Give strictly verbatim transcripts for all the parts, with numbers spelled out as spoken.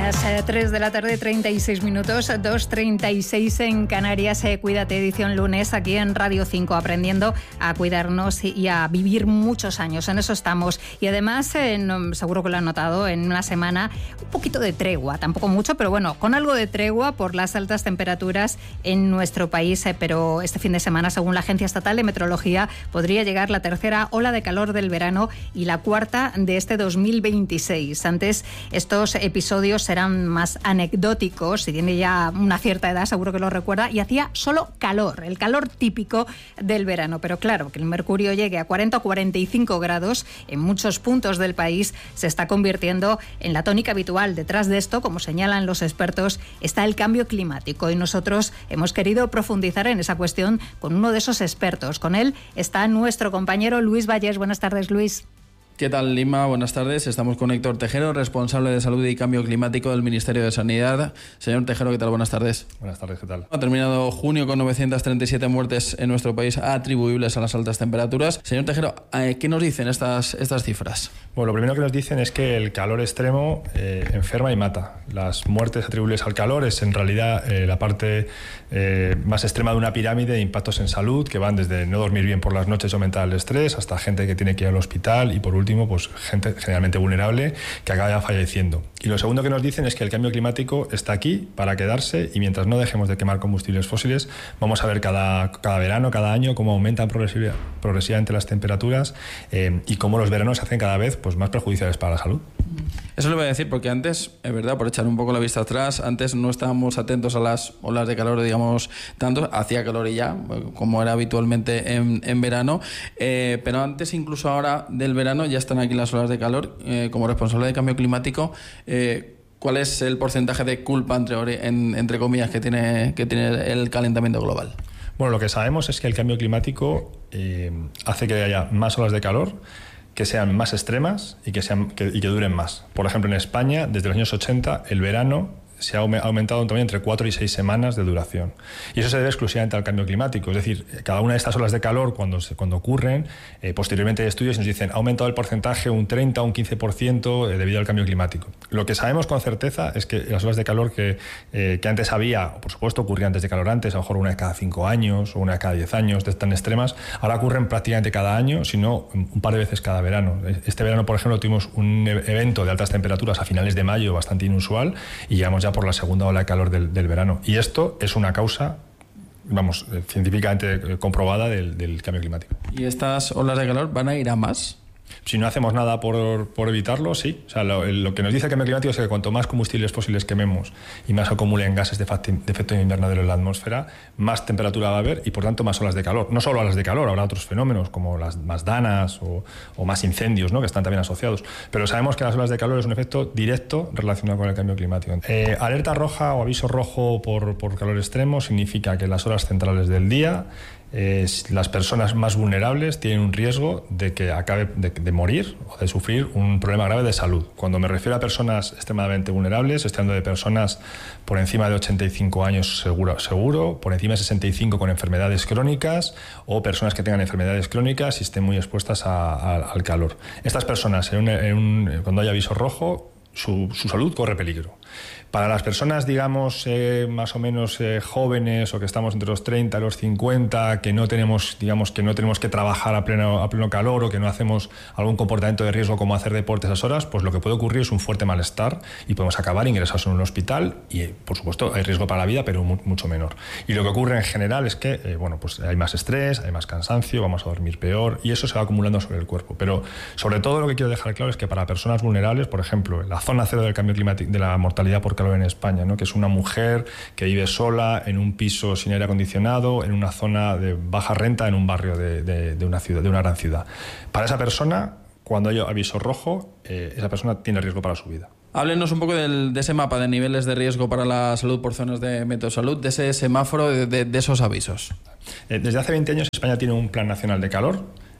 Las eh, tres de la tarde, treinta y seis minutos, dos treinta y seis en Canarias. Eh, Cuídate, edición lunes, aquí en Radio cinco, aprendiendo a cuidarnos y a vivir muchos años. En eso estamos. Y además, eh, no, seguro que lo han notado, en una semana un poquito de tregua, tampoco mucho, pero bueno, con algo de tregua por las altas temperaturas en nuestro país. Eh, pero este fin de semana, según la Agencia Estatal de Meteorología, podría llegar la tercera ola de calor del verano y la cuarta de este dos mil veintiséis. Antes, estos episodios serán más anecdóticos, si tiene ya una cierta edad seguro que lo recuerda, y hacía solo calor, el calor típico del verano. Pero claro, que el mercurio llegue a cuarenta o cuarenta y cinco grados en muchos puntos del país se está convirtiendo en la tónica habitual. Detrás de esto, como señalan los expertos, está el cambio climático, y nosotros hemos querido profundizar en esa cuestión con uno de esos expertos. Con él está nuestro compañero Luis Vallés. Buenas tardes, Luis. ¿Qué tal, Lima? Buenas tardes. Estamos con Héctor Tejero, responsable de Salud y Cambio Climático del Ministerio de Sanidad. Señor Tejero, ¿qué tal? Buenas tardes. Buenas tardes, ¿qué tal? Ha terminado junio con novecientas treinta y siete muertes en nuestro país atribuibles a las altas temperaturas. Señor Tejero, ¿qué nos dicen estas, estas cifras? Bueno, lo primero que nos dicen es que el calor extremo eh, enferma y mata. Las muertes atribuibles al calor es en realidad eh, la parte eh, más extrema de una pirámide de impactos en salud, que van desde no dormir bien por las noches o aumentar el estrés, hasta gente que tiene que ir al hospital y, por último, último, pues gente generalmente vulnerable que acaba falleciendo. Y lo segundo que nos dicen es que el cambio climático está aquí para quedarse, y mientras no dejemos de quemar combustibles fósiles, vamos a ver cada, cada verano, cada año, cómo aumentan progresiva, progresivamente las temperaturas eh, y cómo los veranos se hacen cada vez pues, más perjudiciales para la salud. Eso le voy a decir porque antes, es verdad, por echar un poco la vista atrás, antes no estábamos atentos a las olas de calor, digamos, tanto, hacía calor y ya, como era habitualmente en, en verano, eh, pero antes, incluso ahora del verano, ya están aquí las olas de calor. Eh, como responsable de cambio climático, eh, ¿cuál es el porcentaje de culpa, entre, en, entre comillas, que tiene, que tiene el calentamiento global? Bueno, lo que sabemos es que el cambio climático eh, hace que haya más olas de calor, que sean más extremas y que, sean, que, y que duren más. Por ejemplo, en España, desde los años ochenta, el verano se ha aumentado un tamaño entre cuatro y seis semanas de duración. Y eso se debe exclusivamente al cambio climático. Es decir, cada una de estas olas de calor, cuando, se, cuando ocurren, eh, posteriormente hay estudios y nos dicen ha aumentado el porcentaje un treinta o un quince por ciento debido al cambio climático. Lo que sabemos con certeza es que las olas de calor que, eh, que antes había, por supuesto ocurrían antes de calor antes, a lo mejor una de cada cinco años o una de cada diez años, de tan extremas, ahora ocurren prácticamente cada año, sino un par de veces cada verano. Este verano, por ejemplo, tuvimos un evento de altas temperaturas a finales de mayo bastante inusual, y llegamos ya por la segunda ola de calor del, del verano. Y esto es una causa, vamos, científicamente comprobada del, del cambio climático. ¿Y estas olas de calor van a ir a más? Si no hacemos nada por, por evitarlo, sí. O sea, lo, lo que nos dice el cambio climático es que cuanto más combustibles fósiles quememos y más acumulen gases de, facti, de efecto invernadero en la atmósfera, más temperatura va a haber y, por tanto, más olas de calor. No solo olas de calor, habrá otros fenómenos como las más danas o, o más incendios, ¿no?, que están también asociados. Pero sabemos que las olas de calor es un efecto directo relacionado con el cambio climático. Eh, alerta roja o aviso rojo por, por calor extremo significa que en las horas centrales del día Eh, las personas más vulnerables tienen un riesgo de que acabe de, de morir o de sufrir un problema grave de salud. Cuando me refiero a personas extremadamente vulnerables, estoy hablando de personas por encima de ochenta y cinco años seguro, seguro, por encima de sesenta y cinco con enfermedades crónicas, o personas que tengan enfermedades crónicas y estén muy expuestas a, a, al calor. Estas personas, en un, en un, cuando hay aviso rojo, su, su salud corre peligro. Para las personas, digamos, eh, más o menos eh, jóvenes, o que estamos entre los treinta y los cincuenta, que no tenemos, digamos, que no tenemos que trabajar a pleno, a pleno calor, o que no hacemos algún comportamiento de riesgo como hacer deporte a esas horas, pues lo que puede ocurrir es un fuerte malestar y podemos acabar ingresados en un hospital y, por supuesto, hay riesgo para la vida, pero mu- mucho menor. Y lo que ocurre en general es que, eh, bueno, pues hay más estrés, hay más cansancio, vamos a dormir peor, y eso se va acumulando sobre el cuerpo. Pero, sobre todo, lo que quiero dejar claro es que para personas vulnerables, por ejemplo, la zona cero del cambio climático, de la mortalidad por calor en España, ¿no?, que es una mujer que vive sola en un piso sin aire acondicionado, en una zona de baja renta, en un barrio de, de, de una ciudad, de una gran ciudad. Para esa persona, cuando hay aviso rojo, eh, esa persona tiene riesgo para su vida. Háblenos un poco del, de ese mapa de niveles de riesgo para la salud por zonas de Meteosalud, de ese semáforo, de, de, de esos avisos. Eh, desde hace veinte años España tiene un Plan Nacional de Calor,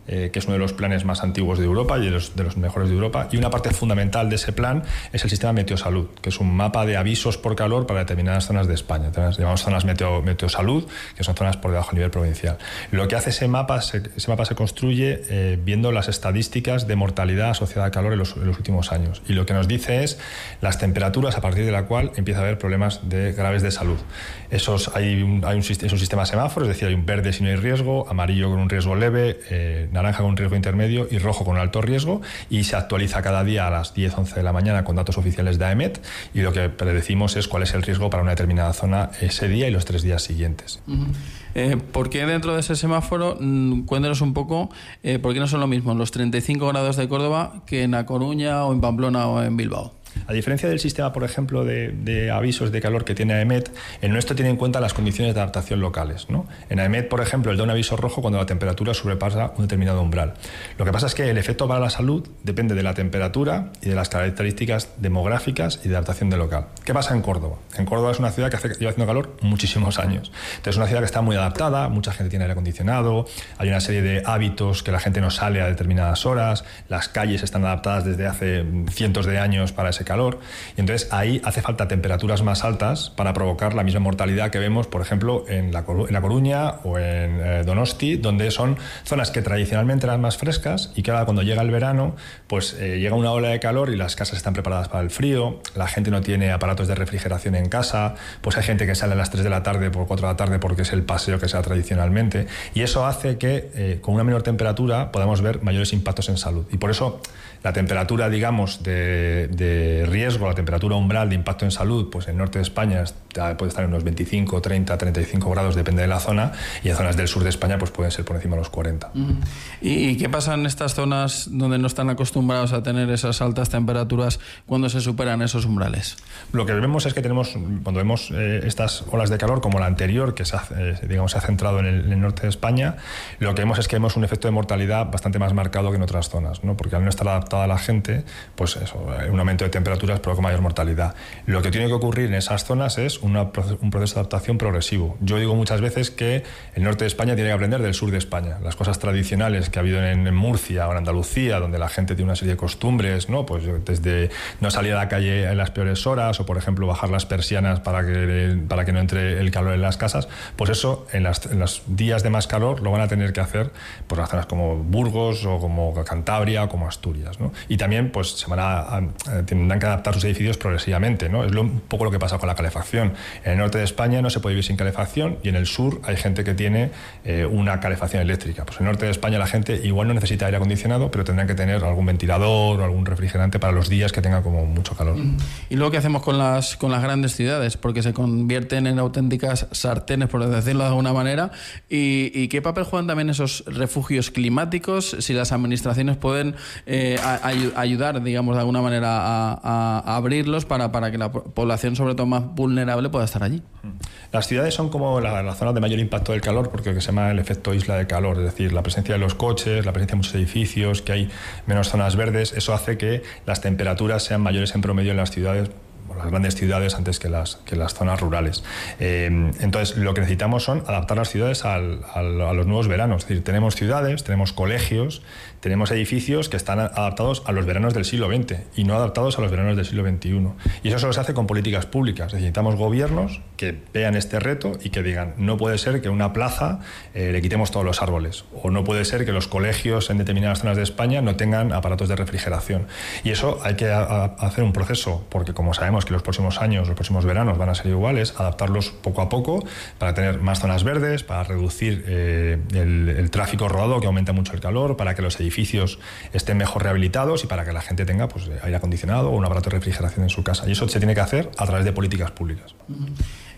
eh, que es uno de los planes más antiguos de Europa y de los, de los mejores de Europa. Y una parte fundamental de ese plan es el sistema Meteosalud, que es un mapa de avisos por calor para determinadas zonas de España. Entonces, llamamos zonas meteo, Meteosalud, que son zonas por debajo del nivel provincial. Lo que hace ese mapa, se, ese mapa se construye eh, viendo las estadísticas de mortalidad asociada al calor en los, en los últimos años. Y lo que nos dice es las temperaturas a partir de la cual empieza a haber problemas de, graves de salud. Esos, hay un, hay un, es un sistema semáforo, es decir, hay un verde si no hay riesgo, amarillo con un riesgo leve, eh, naranja con un riesgo intermedio y rojo con un alto riesgo, y se actualiza cada día a las diez, once de la mañana con datos oficiales de AEMET, y lo que predecimos es cuál es el riesgo para una determinada zona ese día y los tres días siguientes. Uh-huh. Eh, ¿Por qué dentro de ese semáforo, mmm, cuéntanos un poco, eh, por qué no son lo mismo los treinta y cinco grados de Córdoba que en A Coruña o en Pamplona o en Bilbao? A diferencia del sistema, por ejemplo, de, de avisos de calor que tiene AEMET, el nuestro tiene en cuenta las condiciones de adaptación locales, ¿no? En AEMET, por ejemplo, él da un aviso rojo cuando la temperatura sobrepasa un determinado umbral. Lo que pasa es que el efecto para la salud depende de la temperatura y de las características demográficas y de adaptación del local. ¿Qué pasa en Córdoba? En Córdoba es una ciudad que hace, lleva haciendo calor muchísimos años. Entonces es una ciudad que está muy adaptada, mucha gente tiene aire acondicionado, hay una serie de hábitos que la gente no sale a determinadas horas, las calles están adaptadas desde hace cientos de años para ese calor, y entonces ahí hace falta temperaturas más altas para provocar la misma mortalidad que vemos, por ejemplo, en La, Coru- en la Coruña o en eh, Donosti, donde son zonas que tradicionalmente eran más frescas y que ahora cuando llega el verano, pues eh, llega una ola de calor y las casas están preparadas para el frío, la gente no tiene aparatos de refrigeración en casa, pues hay gente que sale a las tres de la tarde por cuatro de la tarde porque es el paseo que se da tradicionalmente, y eso hace que eh, con una menor temperatura podamos ver mayores impactos en salud. Y por eso la temperatura, digamos, de, de riesgo, la temperatura umbral de impacto en salud, pues en el norte de España está, puede estar en unos veinticinco, treinta, treinta y cinco grados, depende de la zona, y en zonas del sur de España pues pueden ser por encima de los cuarenta. Uh-huh. ¿Y qué pasa en estas zonas donde no están acostumbrados a tener esas altas temperaturas cuando se superan esos umbrales? Lo que vemos es que tenemos, cuando vemos eh, estas olas de calor como la anterior, que se ha, eh, digamos, se ha centrado en el, en el norte de España, lo que vemos es que vemos un efecto de mortalidad bastante más marcado que en otras zonas, ¿no? Porque al no estar adaptada a la gente, pues eso, un aumento de temperaturas provoca mayor mortalidad. Lo que tiene que ocurrir en esas zonas es una, un proceso de adaptación progresivo. Yo digo muchas veces que el norte de España tiene que aprender del sur de España. Las cosas tradicionales que ha habido en, en Murcia o en Andalucía, donde la gente tiene una serie de costumbres, ¿no? Pues desde no salir a la calle en las peores horas, o por ejemplo bajar las persianas para que, para que no entre el calor en las casas, pues eso en, las, en los días de más calor lo van a tener que hacer por las zonas como Burgos o como Cantabria o como Asturias, ¿no? Y también pues se van a, a, tendrán que adaptar sus edificios progresivamente, ¿no? Es lo, un poco lo que pasa con la calefacción. En el norte de España no se puede vivir sin calefacción, y en el sur hay gente que tiene eh, una calefacción eléctrica. Pues en el norte de España la gente igual no necesita aire acondicionado, pero tendrán que tener algún ventilador o algún refrigerante para los días que tenga como mucho calor. ¿Y luego qué hacemos con las, con las grandes ciudades? Porque se convierten en auténticas sartenes, por decirlo de alguna manera. ¿Y, y qué papel juegan también esos refugios climáticos? Si las administraciones pueden eh, a, a, ayudar, digamos, de alguna manera a, a, a abrirlos para, para que la población, sobre todo más vulnerable, pueda estar allí. Las ciudades son como la, la zona de mayor impacto del calor, porque lo que se llama el efecto isla de calor, es decir, la presencia de los coches, la presencia de muchos edificios, que hay menos zonas verdes, eso hace que las temperaturas sean mayores en promedio en las ciudades, las grandes ciudades, antes que las, que las zonas rurales. Eh, entonces, lo que necesitamos son adaptar las ciudades al, al, a los nuevos veranos. Es decir, tenemos ciudades, tenemos colegios, tenemos edificios que están adaptados a los veranos del siglo veinte y no adaptados a los veranos del siglo veintiuno. Y eso solo se hace con políticas públicas. Necesitamos gobiernos que vean este reto y que digan, no puede ser que una plaza eh, le quitemos todos los árboles, o no puede ser que los colegios en determinadas zonas de España no tengan aparatos de refrigeración. Y eso hay que a, a hacer un proceso, porque como sabemos que los próximos años, los próximos veranos van a ser iguales, adaptarlos poco a poco para tener más zonas verdes, para reducir eh, el, el tráfico rodado, que aumenta mucho el calor, para que los edificios estén mejor rehabilitados y para que la gente tenga pues, aire acondicionado o un aparato de refrigeración en su casa. Y eso se tiene que hacer a través de políticas públicas. Uh-huh.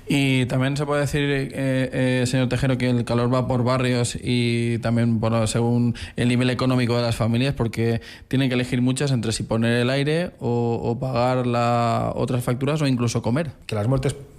Y también se puede decir, eh, eh, señor Tejero, que el calor va por barrios y también por, según el nivel económico de las familias, porque tienen que elegir muchas entre si poner el aire o, o pagar la, otras facturas o incluso comer. Que las muertes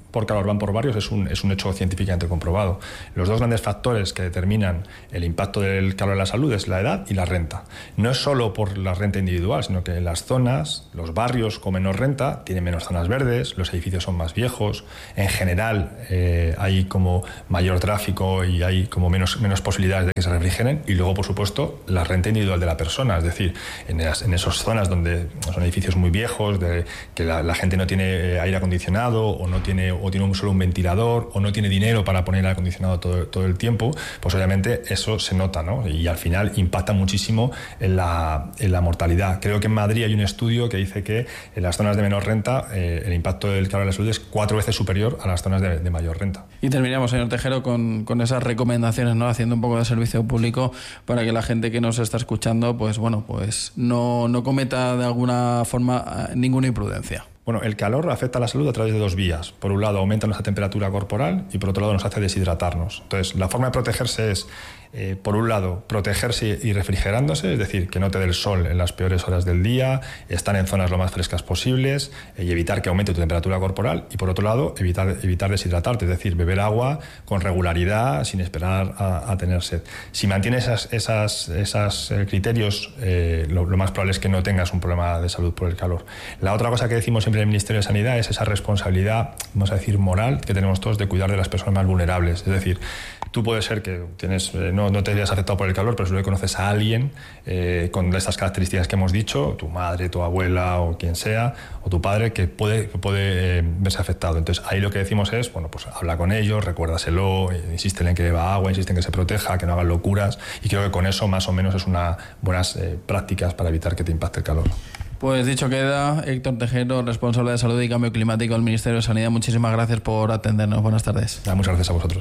por calor van por varios es un, es un hecho científicamente comprobado. Los dos grandes factores que determinan el impacto del calor en la salud es la edad y la renta. No es solo por la renta individual, sino que en las zonas, los barrios con menos renta tienen menos zonas verdes, los edificios son más viejos, en general eh, hay como mayor tráfico y hay como menos, menos posibilidades de que se refrigeren, y luego, por supuesto, la renta individual de la persona, es decir, en, las, en esas zonas donde son edificios muy viejos, de, que la, la gente no tiene aire acondicionado o no tiene o tiene un, solo un ventilador o no tiene dinero para poner aire acondicionado todo, todo el tiempo, pues obviamente eso se nota, ¿no? Y al final impacta muchísimo en la, en la mortalidad. Creo que en Madrid hay un estudio que dice que en las zonas de menor renta eh, el impacto del calor en la salud es cuatro veces superior a las zonas de, de mayor renta. Y terminamos, señor Tejero, con, con esas recomendaciones, ¿no? Haciendo un poco de servicio público para que la gente que nos está escuchando, pues bueno, pues no, no cometa de alguna forma ninguna imprudencia. Bueno, el calor afecta a la salud a través de dos vías. Por un lado, aumenta nuestra temperatura corporal y por otro lado nos hace deshidratarnos. Entonces, la forma de protegerse es, eh, por un lado, protegerse y refrigerándose, es decir, que no te dé el sol en las peores horas del día, estar en zonas lo más frescas posibles eh, y evitar que aumente tu temperatura corporal. Y por otro lado, evitar, evitar deshidratarte, es decir, beber agua con regularidad sin esperar a, a tener sed. Si mantienes esas, esas, esas eh, criterios, eh, lo, lo más probable es que no tengas un problema de salud por el calor. La otra cosa que decimos siempre en el Ministerio de Sanidad es esa responsabilidad, vamos a decir, moral que tenemos todos de cuidar de las personas más vulnerables. Es decir, tú puedes ser que tienes, eh, no, no te hayas afectado por el calor, pero seguro que conoces a alguien eh, con estas características que hemos dicho, tu madre, tu abuela o quien sea, o tu padre, que puede, que puede eh, verse afectado. Entonces ahí lo que decimos es, bueno, pues habla con ellos, recuérdaselo, insístele en que beba agua, insiste en que se proteja, que no hagan locuras, y creo que con eso más o menos es unas buenas eh, prácticas para evitar que te impacte el calor. Pues dicho queda, Héctor Tejero, responsable de Salud y Cambio Climático del Ministerio de Sanidad, muchísimas gracias por atendernos. Buenas tardes. Ya, muchas gracias a vosotros.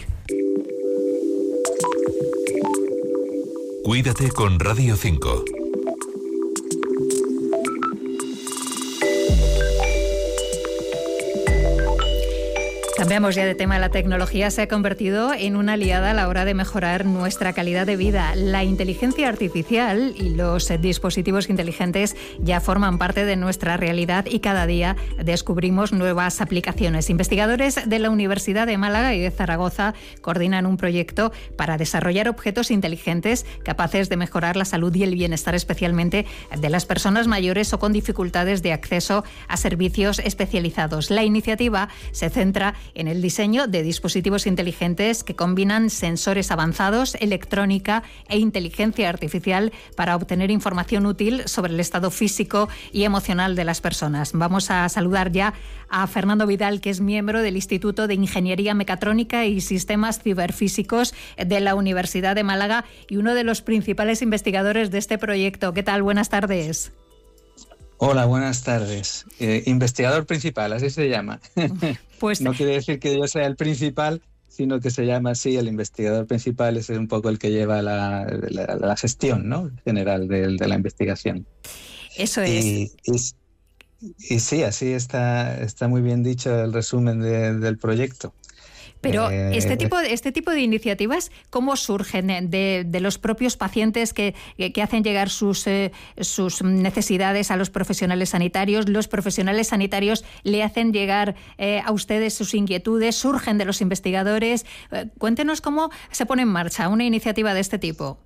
Cuídate con Radio cinco. Cambiamos ya de tema. La tecnología se ha convertido en una aliada a la hora de mejorar nuestra calidad de vida. La inteligencia artificial y los dispositivos inteligentes ya forman parte de nuestra realidad y cada día descubrimos nuevas aplicaciones. Investigadores de la Universidad de Málaga y de Zaragoza coordinan un proyecto para desarrollar objetos inteligentes capaces de mejorar la salud y el bienestar, especialmente de las personas mayores o con dificultades de acceso a servicios especializados. La iniciativa se centra en el diseño de dispositivos inteligentes que combinan sensores avanzados, electrónica e inteligencia artificial para obtener información útil sobre el estado físico y emocional de las personas. Vamos a saludar ya a Fernando Vidal, que es miembro del Instituto de Ingeniería Mecatrónica y Sistemas Ciberfísicos de la Universidad de Málaga y uno de los principales investigadores de este proyecto. ¿Qué tal? Buenas tardes. Hola, buenas tardes. Eh, investigador principal, así se llama. Pues no quiere decir que yo sea el principal, sino que se llama así. El investigador principal es un poco el que lleva la, la, la gestión, ¿no?, general de, de la investigación. Eso es. Y, y, y sí, así está, está muy bien dicho el resumen de, del proyecto. Pero este tipo, este tipo de iniciativas, ¿cómo surgen de, de los propios pacientes que, que hacen llegar sus, eh, sus necesidades a los profesionales sanitarios? ¿Los profesionales sanitarios le hacen llegar eh, a ustedes sus inquietudes? ¿Surgen de los investigadores? Eh, cuéntenos cómo se pone en marcha una iniciativa de este tipo.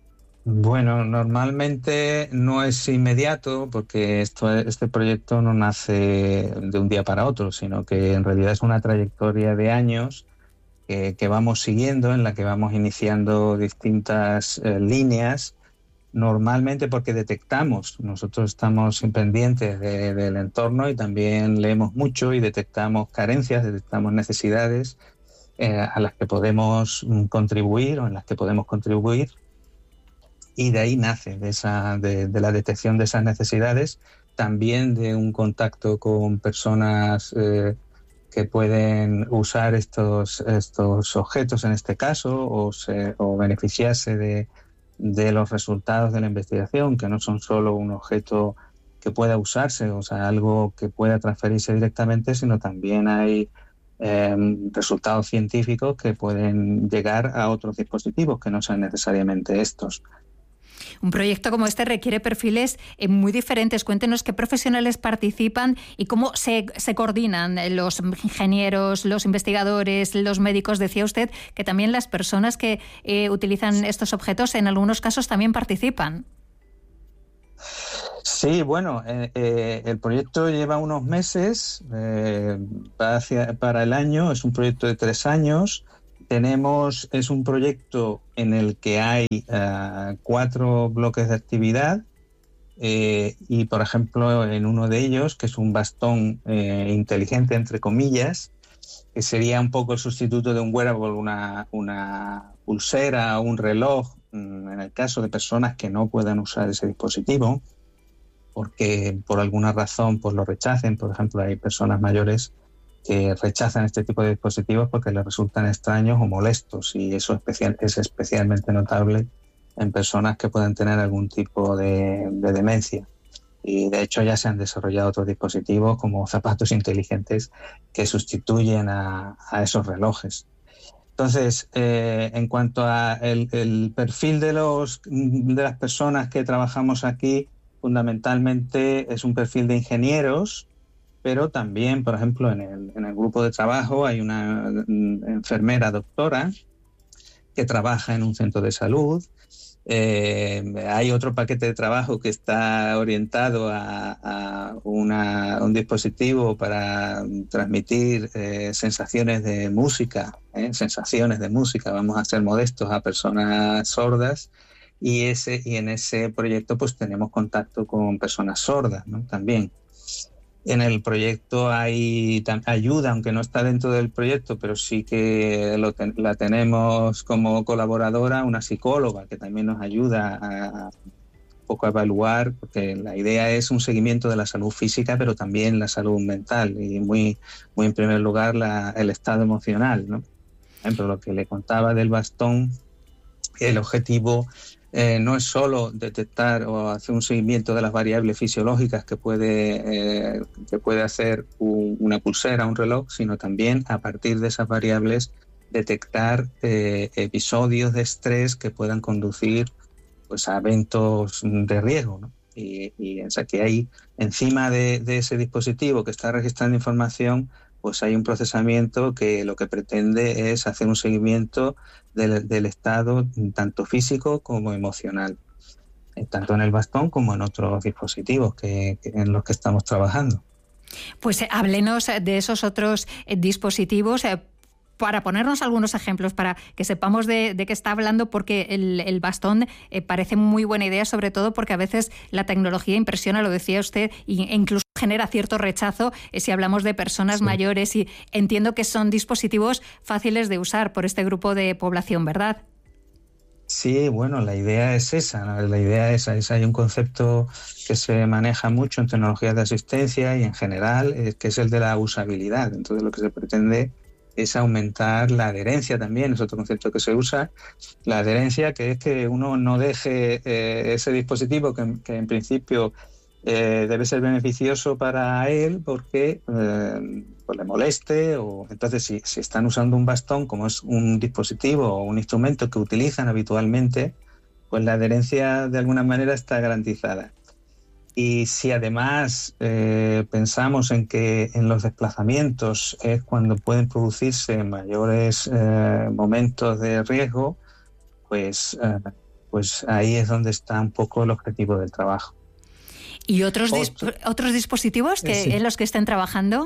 Bueno, normalmente no es inmediato porque esto, este proyecto no nace de un día para otro, sino que en realidad es una trayectoria de años que, que vamos siguiendo, en la que vamos iniciando distintas eh, líneas, normalmente porque detectamos, nosotros estamos pendientes de, del entorno y también leemos mucho y detectamos carencias, detectamos necesidades eh, a las que podemos contribuir o en las que podemos contribuir. Y de ahí nace, de, esa, de, de la detección de esas necesidades, también de un contacto con personas eh, que pueden usar estos, estos objetos en este caso o, se, o beneficiarse de, de los resultados de la investigación, que no son solo un objeto que pueda usarse, o sea, algo que pueda transferirse directamente, sino también hay eh, resultados científicos que pueden llegar a otros dispositivos que no sean necesariamente estos. Un proyecto como este requiere perfiles eh, muy diferentes. Cuéntenos qué profesionales participan y cómo se, se coordinan los ingenieros, los investigadores, los médicos. Decía usted que también las personas que eh, utilizan estos objetos en algunos casos también participan. Sí, bueno, eh, eh, el proyecto lleva unos meses, eh, para, hacia, para el año, es un proyecto de tres años. Tenemos, es un proyecto en el que hay uh, cuatro bloques de actividad eh, y, por ejemplo, en uno de ellos, que es un bastón eh, inteligente, entre comillas, que sería un poco el sustituto de un wearable, una, una pulsera o un reloj, en el caso de personas que no puedan usar ese dispositivo, porque por alguna razón pues lo rechacen. Por ejemplo, hay personas mayores que rechazan este tipo de dispositivos porque les resultan extraños o molestos, y eso especial, es especialmente notable en personas que pueden tener algún tipo de, de demencia. Y de hecho ya se han desarrollado otros dispositivos como zapatos inteligentes que sustituyen a, a esos relojes. Entonces, eh, en cuanto a el, el perfil de, los, de las personas que trabajamos aquí, fundamentalmente es un perfil de ingenieros, pero también, por ejemplo, en el, en el grupo de trabajo hay una enfermera doctora que trabaja en un centro de salud. Eh, hay otro paquete de trabajo que está orientado a, a, una, a un dispositivo para transmitir eh, sensaciones de música, eh, sensaciones de música, vamos a ser modestos, a personas sordas, y, ese, y en ese proyecto pues tenemos contacto con personas sordas, ¿no? También. En el proyecto hay ayuda, aunque no está dentro del proyecto, pero sí que lo ten, la tenemos como colaboradora, una psicóloga que también nos ayuda a, a un poco a evaluar, porque la idea es un seguimiento de la salud física, pero también la salud mental, y muy, muy en primer lugar la, el estado emocional, ¿no? Por ejemplo, lo que le contaba del bastón, el objetivo Eh, no es solo detectar o hacer un seguimiento de las variables fisiológicas que puede, eh, que puede hacer un, una pulsera, un reloj, sino también a partir de esas variables detectar eh, episodios de estrés que puedan conducir pues, a eventos de riesgo, ¿no? Y, y o sea, que hay encima de, de ese dispositivo que está registrando información, pues hay un procesamiento que lo que pretende es hacer un seguimiento del, del estado tanto físico como emocional, tanto en el bastón como en otros dispositivos que, que en los que estamos trabajando. Pues eh, háblenos de esos otros eh, dispositivos, eh, para ponernos algunos ejemplos, para que sepamos de, de qué está hablando, porque el, el bastón eh, parece muy buena idea, sobre todo porque a veces la tecnología impresiona, lo decía usted, e incluso genera cierto rechazo eh, si hablamos de personas sí. mayores, y entiendo que son dispositivos fáciles de usar por este grupo de población, ¿verdad? Sí, bueno, la idea es esa, ¿no? La idea es esa. Hay un concepto que se maneja mucho en tecnologías de asistencia y en general, eh, que es el de la usabilidad. Entonces lo que se pretende es aumentar la adherencia también, es otro concepto que se usa, la adherencia, que es que uno no deje eh, ese dispositivo que, que en principio eh, debe ser beneficioso para él porque eh, pues le moleste, o entonces si, si están usando un bastón como es un dispositivo o un instrumento que utilizan habitualmente, pues la adherencia de alguna manera está garantizada. Y si además eh, pensamos en que en los desplazamientos es cuando pueden producirse mayores eh, momentos de riesgo, pues, eh, pues ahí es donde está un poco el objetivo del trabajo. ¿Y otros, disp otros dispositivos que, sí. en los que estén trabajando?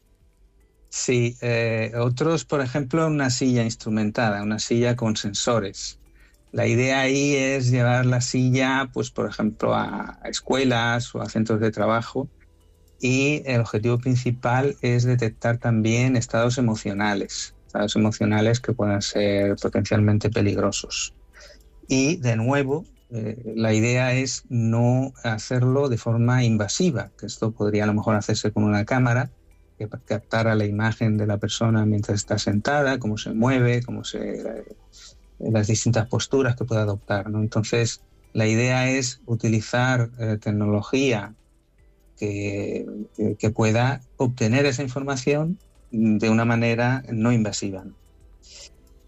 Sí, eh, otros, por ejemplo, una silla instrumentada, una silla con sensores. La idea ahí es llevar la silla, pues, por ejemplo, a escuelas o a centros de trabajo, y el objetivo principal es detectar también estados emocionales, estados emocionales que puedan ser potencialmente peligrosos. Y, de nuevo, eh, la idea es no hacerlo de forma invasiva, que esto podría a lo mejor hacerse con una cámara que captara la imagen de la persona mientras está sentada, cómo se mueve, cómo se... las distintas posturas que puede adoptar, ¿no? Entonces, la idea es utilizar eh, tecnología que, que, que pueda obtener esa información de una manera no invasiva, ¿no?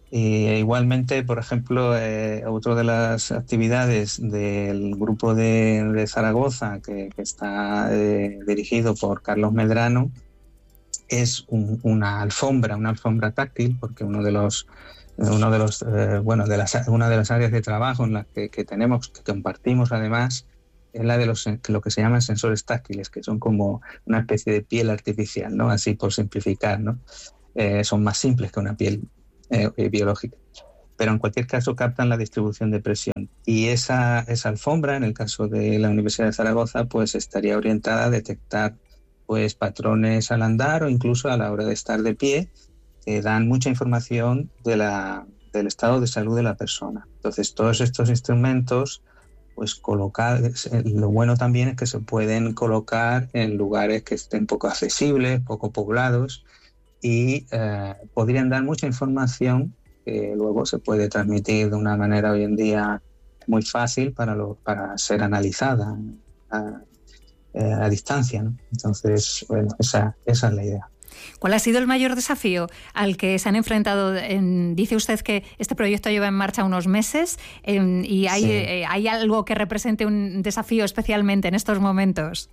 Y igualmente, por ejemplo, eh, otra de las actividades del grupo de, de Zaragoza, que, que está eh, dirigido por Carlos Medrano, es un, una alfombra, una alfombra táctil, porque uno de los, uno de los, eh, bueno, de las, una de las áreas de trabajo en las que, que tenemos, que compartimos además, es la de los, lo que se llaman sensores táctiles, que son como una especie de piel artificial, ¿no? Así por simplificar, ¿no? Eh, son más simples que una piel eh, biológica. Pero en cualquier caso captan la distribución de presión. Y esa, esa alfombra, en el caso de la Universidad de Zaragoza, pues estaría orientada a detectar pues patrones al andar o incluso a la hora de estar de pie, que dan mucha información de la, del estado de salud de la persona. Entonces, todos estos instrumentos, pues colocar, lo bueno también es que se pueden colocar en lugares que estén poco accesibles, poco poblados, y eh, podrían dar mucha información que luego se puede transmitir de una manera hoy en día muy fácil para, lo, para ser analizada a, a distancia, ¿no? Entonces, bueno, esa, esa es la idea. ¿Cuál ha sido el mayor desafío al que se han enfrentado? En, dice usted que este proyecto lleva en marcha unos meses en, y hay, sí. eh, ¿hay algo que represente un desafío especialmente en estos momentos?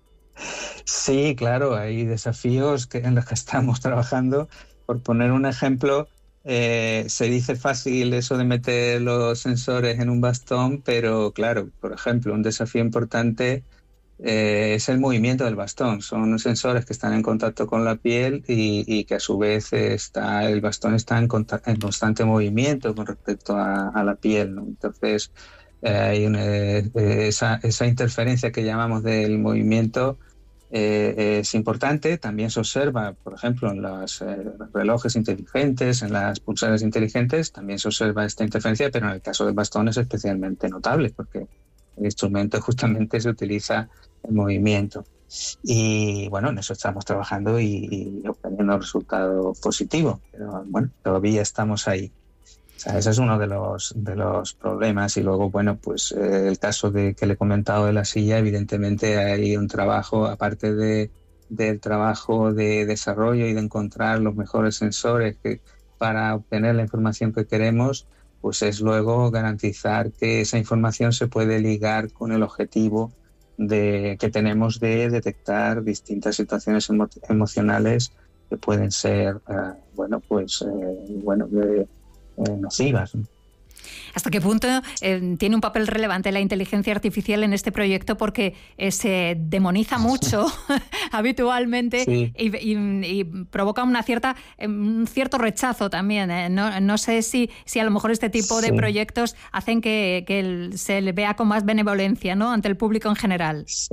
Sí, claro, hay desafíos que, en los que estamos trabajando. Por poner un ejemplo, eh, se dice fácil eso de meter los sensores en un bastón, pero claro, por ejemplo, un desafío importante eh, es el movimiento del bastón. Son sensores que están en contacto con la piel y, y que a su vez está, el bastón está en, en constante movimiento con respecto a, a la piel, ¿no? Entonces, eh, hay una, eh, esa, esa interferencia que llamamos del movimiento eh, es importante. También se observa, por ejemplo, en los eh, relojes inteligentes, en las pulseras inteligentes, también se observa esta interferencia, pero en el caso del bastón es especialmente notable porque el instrumento justamente se utiliza en movimiento. Y bueno, en eso estamos trabajando y, y obteniendo resultados positivos, pero bueno, todavía estamos ahí. O sea, ese es uno de los, de los problemas. Y luego, bueno, pues eh, el caso de que le he comentado de la silla, evidentemente hay un trabajo, aparte de, del trabajo de desarrollo y de encontrar los mejores sensores que, para obtener la información que queremos, pues es luego garantizar que esa información se puede ligar con el objetivo de, que tenemos de detectar distintas situaciones emo- emocionales que pueden ser, uh, bueno, pues, eh, bueno, de, Eh, nocivas. ¿Hasta qué punto eh, tiene un papel relevante la inteligencia artificial en este proyecto? Porque eh, se demoniza mucho habitualmente sí. y, y, y provoca una cierta, un cierto rechazo también. ¿eh? No, no sé si, si a lo mejor este tipo sí. de proyectos hacen que, que el, se le vea con más benevolencia, ¿no?, ante el público en general. Sí.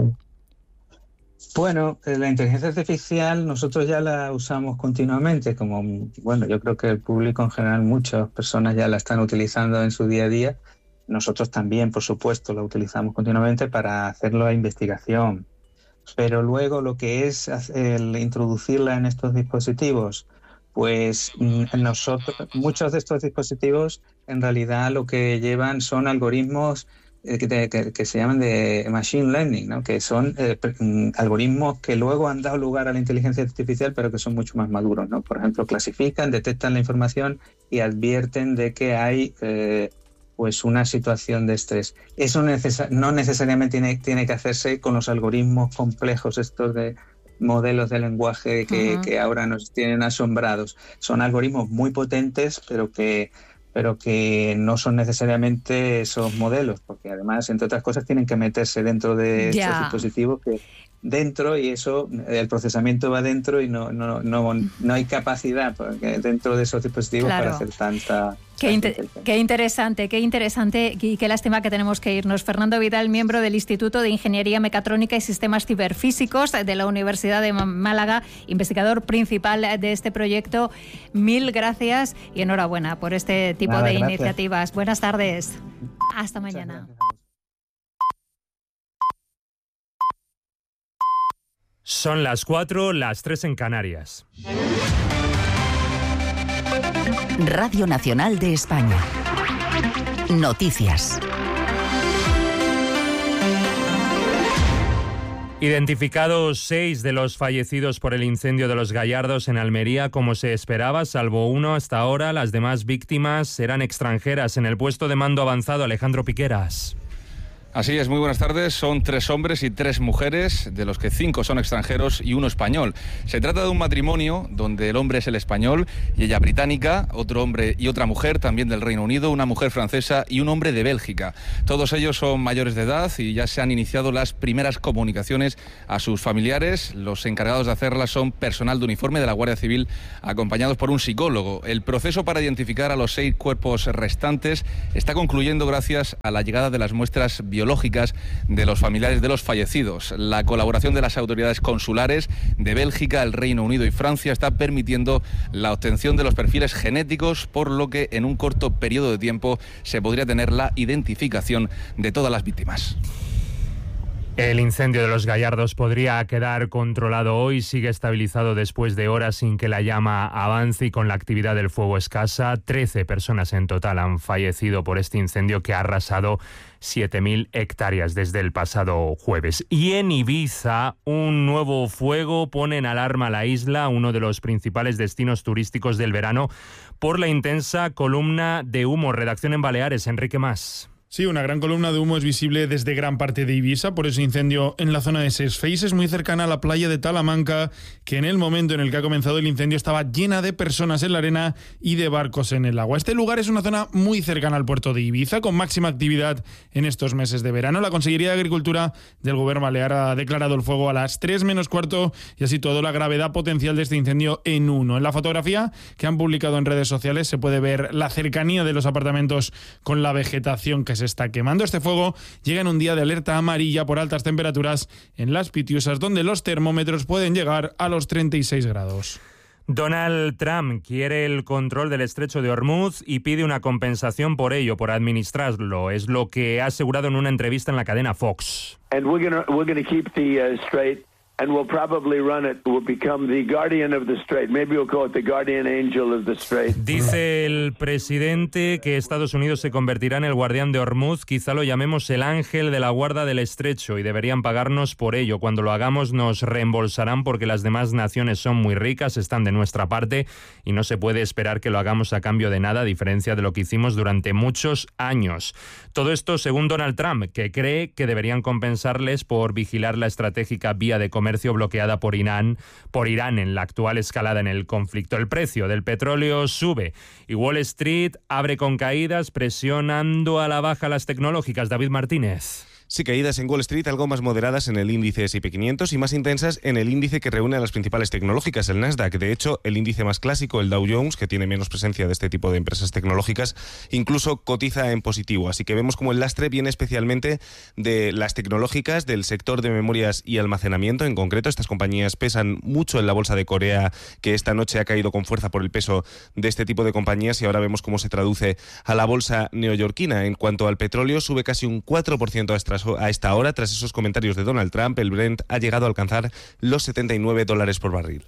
Bueno, la inteligencia artificial nosotros ya la usamos continuamente, como, bueno, yo creo que el público en general, muchas personas ya la están utilizando en su día a día. Nosotros también, por supuesto, la utilizamos continuamente para hacerlo a investigación. Pero luego lo que es el introducirla en estos dispositivos, pues nosotros, muchos de estos dispositivos en realidad lo que llevan son algoritmos Que, que, que se llaman de machine learning, ¿no? Que son eh, algoritmos que luego han dado lugar a la inteligencia artificial, pero que son mucho más maduros, ¿no? Por ejemplo, clasifican, detectan la información y advierten de que hay eh, pues una situación de estrés. Eso neces- no necesariamente tiene, tiene que hacerse con los algoritmos complejos estos de modelos de lenguaje que, uh-huh. que ahora nos tienen asombrados. Son algoritmos muy potentes, pero que pero que no son necesariamente esos modelos, porque además, entre otras cosas, tienen que meterse dentro de yeah. estos dispositivos que dentro, y eso, el procesamiento va dentro y no, no, no, no hay capacidad porque dentro de esos dispositivos claro. para hacer tanta... Qué, inter- qué interesante, qué interesante y qué lástima que tenemos que irnos. Fernando Vidal, miembro del Instituto de Ingeniería Mecatrónica y Sistemas Ciberfísicos de la Universidad de Málaga, investigador principal de este proyecto. Mil gracias y enhorabuena por este tipo Nada, de gracias. iniciativas. Buenas tardes. Hasta mañana. Son las cuatro, las tres en Canarias. Radio Nacional de España. Noticias. Identificados seis de los fallecidos por el incendio de los Gallardos en Almería, como se esperaba, salvo uno hasta ahora. Las demás víctimas eran extranjeras. En el puesto de mando avanzado, Alejandro Piqueras. Así es, muy buenas tardes. Son tres hombres y tres mujeres, de los que cinco son extranjeros y uno español. Se trata de un matrimonio donde el hombre es el español y ella británica, otro hombre y otra mujer también del Reino Unido, una mujer francesa y un hombre de Bélgica. Todos ellos son mayores de edad y ya se han iniciado las primeras comunicaciones a sus familiares. Los encargados de hacerlas son personal de uniforme de la Guardia Civil, acompañados por un psicólogo. El proceso para identificar a los seis cuerpos restantes está concluyendo gracias a la llegada de las muestras biológicas de los familiares de los fallecidos. La colaboración de las autoridades consulares de Bélgica, el Reino Unido y Francia está permitiendo la obtención de los perfiles genéticos, por lo que en un corto periodo de tiempo se podría tener la identificación de todas las víctimas. El incendio de los Gallardos podría quedar controlado hoy, sigue estabilizado después de horas sin que la llama avance y con la actividad del fuego escasa. Trece personas en total han fallecido por este incendio que ha arrasado siete mil hectáreas desde el pasado jueves. Y en Ibiza, un nuevo fuego pone en alarma la isla, uno de los principales destinos turísticos del verano, por la intensa columna de humo. Redacción en Baleares, Enrique Mas. Sí, una gran columna de humo es visible desde gran parte de Ibiza por ese incendio en la zona de Ses Feixes, muy cercana a la playa de Talamanca, que en el momento en el que ha comenzado el incendio estaba llena de personas en la arena y de barcos en el agua. Este lugar es una zona muy cercana al puerto de Ibiza, con máxima actividad en estos meses de verano. La Consellería de Agricultura del Gobierno Balear ha declarado el fuego a las tres menos cuarto y así todo la gravedad potencial de este incendio en uno. En la fotografía que han publicado en redes sociales se puede ver la cercanía de los apartamentos con la vegetación que se está quemando. Este fuego llega en un día de alerta amarilla por altas temperaturas en las Pitiusas, donde los termómetros pueden llegar a los treinta y seis grados. Donald Trump quiere el control del estrecho de Hormuz y pide una compensación por ello, por administrarlo. Es lo que ha asegurado en una entrevista en la cadena Fox. And we're gonna, we're gonna keep the uh, strait. And we'll probably run it. We'll become the guardian of the strait. Maybe we'll call it the guardian angel of the strait. Dice el presidente que Estados Unidos se convertirá en el guardián de Hormuz. Quizá lo llamemos el ángel de la guarda del estrecho y deberían pagarnos por ello. Cuando lo hagamos nos reembolsarán porque las demás naciones son muy ricas, están de nuestra parte y no se puede esperar que lo hagamos a cambio de nada, a diferencia de lo que hicimos durante muchos años. Todo esto según Donald Trump, que cree que deberían compensarles por vigilar la estratégica vía de comercio bloqueada por Irán, por Irán en la actual escalada en el conflicto. El precio del petróleo sube y Wall Street abre con caídas, presionando a la baja las tecnológicas. David Martínez. Sí, caídas en Wall Street, algo más moderadas en el índice ese y pe quinientos y más intensas en el índice que reúne a las principales tecnológicas, el Nasdaq. De hecho, el índice más clásico, el Dow Jones, que tiene menos presencia de este tipo de empresas tecnológicas, incluso cotiza en positivo. Así que vemos como el lastre viene especialmente de las tecnológicas, del sector de memorias y almacenamiento. En concreto, estas compañías pesan mucho en la bolsa de Corea, que esta noche ha caído con fuerza por el peso de este tipo de compañías, y ahora vemos cómo se traduce a la bolsa neoyorquina. En cuanto al petróleo, sube casi un cuatro por ciento a esta A esta hora, tras esos comentarios de Donald Trump. El Brent ha llegado a alcanzar los setenta y nueve dólares por barril.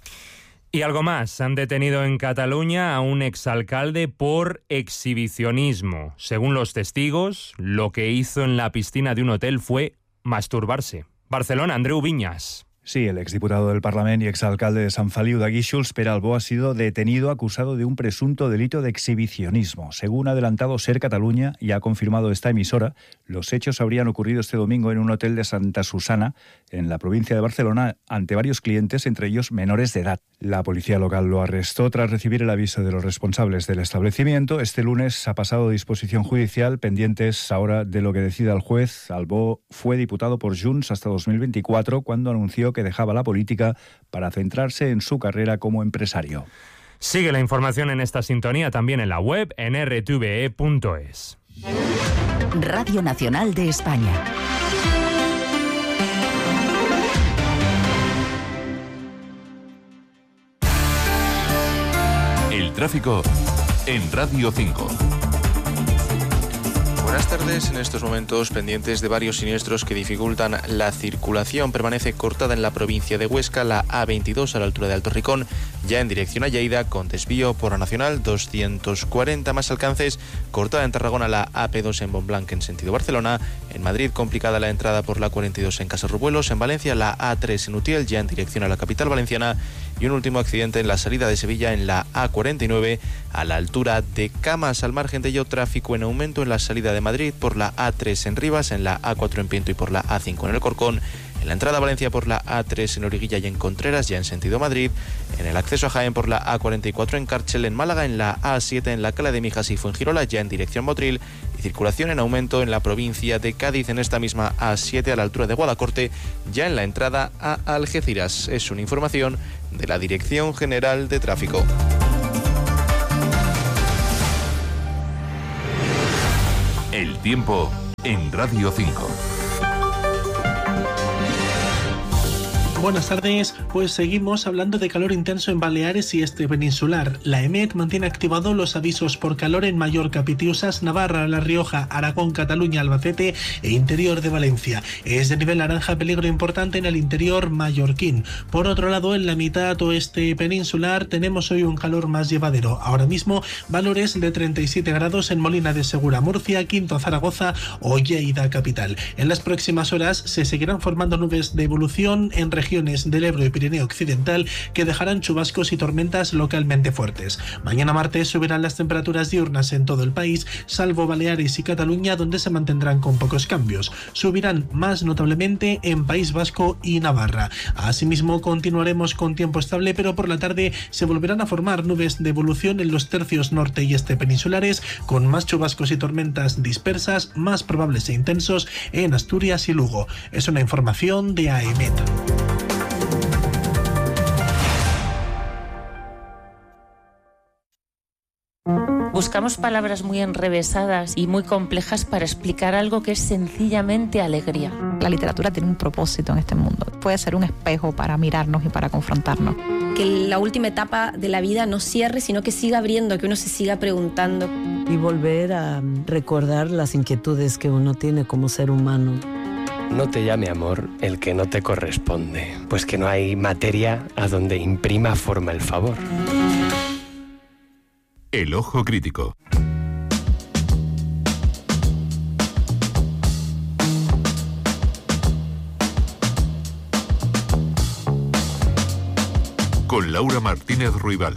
Y algo más, han detenido en Cataluña a un exalcalde por exhibicionismo. Según los testigos, lo que hizo en la piscina de un hotel fue masturbarse. Barcelona, Andreu Viñas. Sí, el exdiputado del Parlamento y exalcalde de Sant Feliu de Guíxols, Pere Albó, ha sido detenido acusado de un presunto delito de exhibicionismo. Según ha adelantado Ser Cataluña y ha confirmado esta emisora, los hechos habrían ocurrido este domingo en un hotel de Santa Susana, en la provincia de Barcelona, ante varios clientes, entre ellos menores de edad. La policía local lo arrestó tras recibir el aviso de los responsables del establecimiento. Este lunes ha pasado a disposición judicial, pendientes ahora de lo que decida el juez. Albó fue diputado por Junts hasta dos mil veinticuatro, cuando anunció que dejaba la política para centrarse en su carrera como empresario. Sigue la información en esta sintonía también en la web en erre te ve e punto es. Radio Nacional de España. El tráfico en Radio cinco. Buenas tardes. En estos momentos pendientes de varios siniestros que dificultan la circulación. Permanece cortada en la provincia de Huesca la A veintidós a la altura de Alto Ricón, ya en dirección a Lleida, con desvío por la Nacional doscientos cuarenta. Más alcances, cortada en Tarragona la A P dos en Montblanc en sentido Barcelona. En Madrid, complicada la entrada por la cuarenta y dos en Casarrubuelos. En Valencia, la A tres en Utiel, ya en dirección a la capital valenciana. Y un último accidente en la salida de Sevilla en la A cuarenta y nueve a la altura de Camas. Al margen de ello, tráfico en aumento en la salida de Madrid por la A tres en Rivas, en la A cuatro en Piento y por la A cinco en el Corcón. En la entrada a Valencia por la A tres en Origuilla y en Contreras, ya en sentido Madrid. En el acceso a Jaén por la A cuarenta y cuatro en Cárchel. En Málaga, en la A siete en la Cala de Mijas y Fuengirola, ya en dirección Motril. Y circulación en aumento en la provincia de Cádiz, en esta misma A siete a la altura de Guadacorte, ya en la entrada a Algeciras. Es una información de la Dirección General de Tráfico. El tiempo en Radio cinco. Buenas tardes, pues seguimos hablando de calor intenso en Baleares y este peninsular. La EMET mantiene activados los avisos por calor en Mallorca, Pitiusas, Navarra, La Rioja, Aragón, Cataluña, Albacete e interior de Valencia. Es de nivel naranja peligro importante en el interior mallorquín. Por otro lado, en la mitad oeste peninsular tenemos hoy un calor más llevadero. Ahora mismo valores de treinta y siete grados en Molina de Segura, Murcia, Quinto, Zaragoza o Lleida capital. En las próximas horas se seguirán formando nubes de evolución en regiones del Ebro y Pirineo Occidental que dejarán chubascos y tormentas localmente fuertes. Mañana martes subirán las temperaturas diurnas en todo el país, salvo Baleares y Cataluña, donde se mantendrán con pocos cambios. Subirán más notablemente en País Vasco y Navarra. Asimismo, continuaremos con tiempo estable, pero por la tarde se volverán a formar nubes de evolución en los tercios norte y este peninsulares, con más chubascos y tormentas dispersas, más probables e intensos en Asturias y Lugo. Es una información de A E M E T. Buscamos palabras muy enrevesadas y muy complejas para explicar algo que es sencillamente alegría. La literatura tiene un propósito en este mundo. Puede ser un espejo para mirarnos y para confrontarnos. Que la última etapa de la vida no cierre, sino que siga abriendo, que uno se siga preguntando. Y volver a recordar las inquietudes que uno tiene como ser humano. No te llame amor el que no te corresponde, pues que no hay materia a donde imprima forma el favor. El ojo crítico. Con Laura Martínez Ruibal.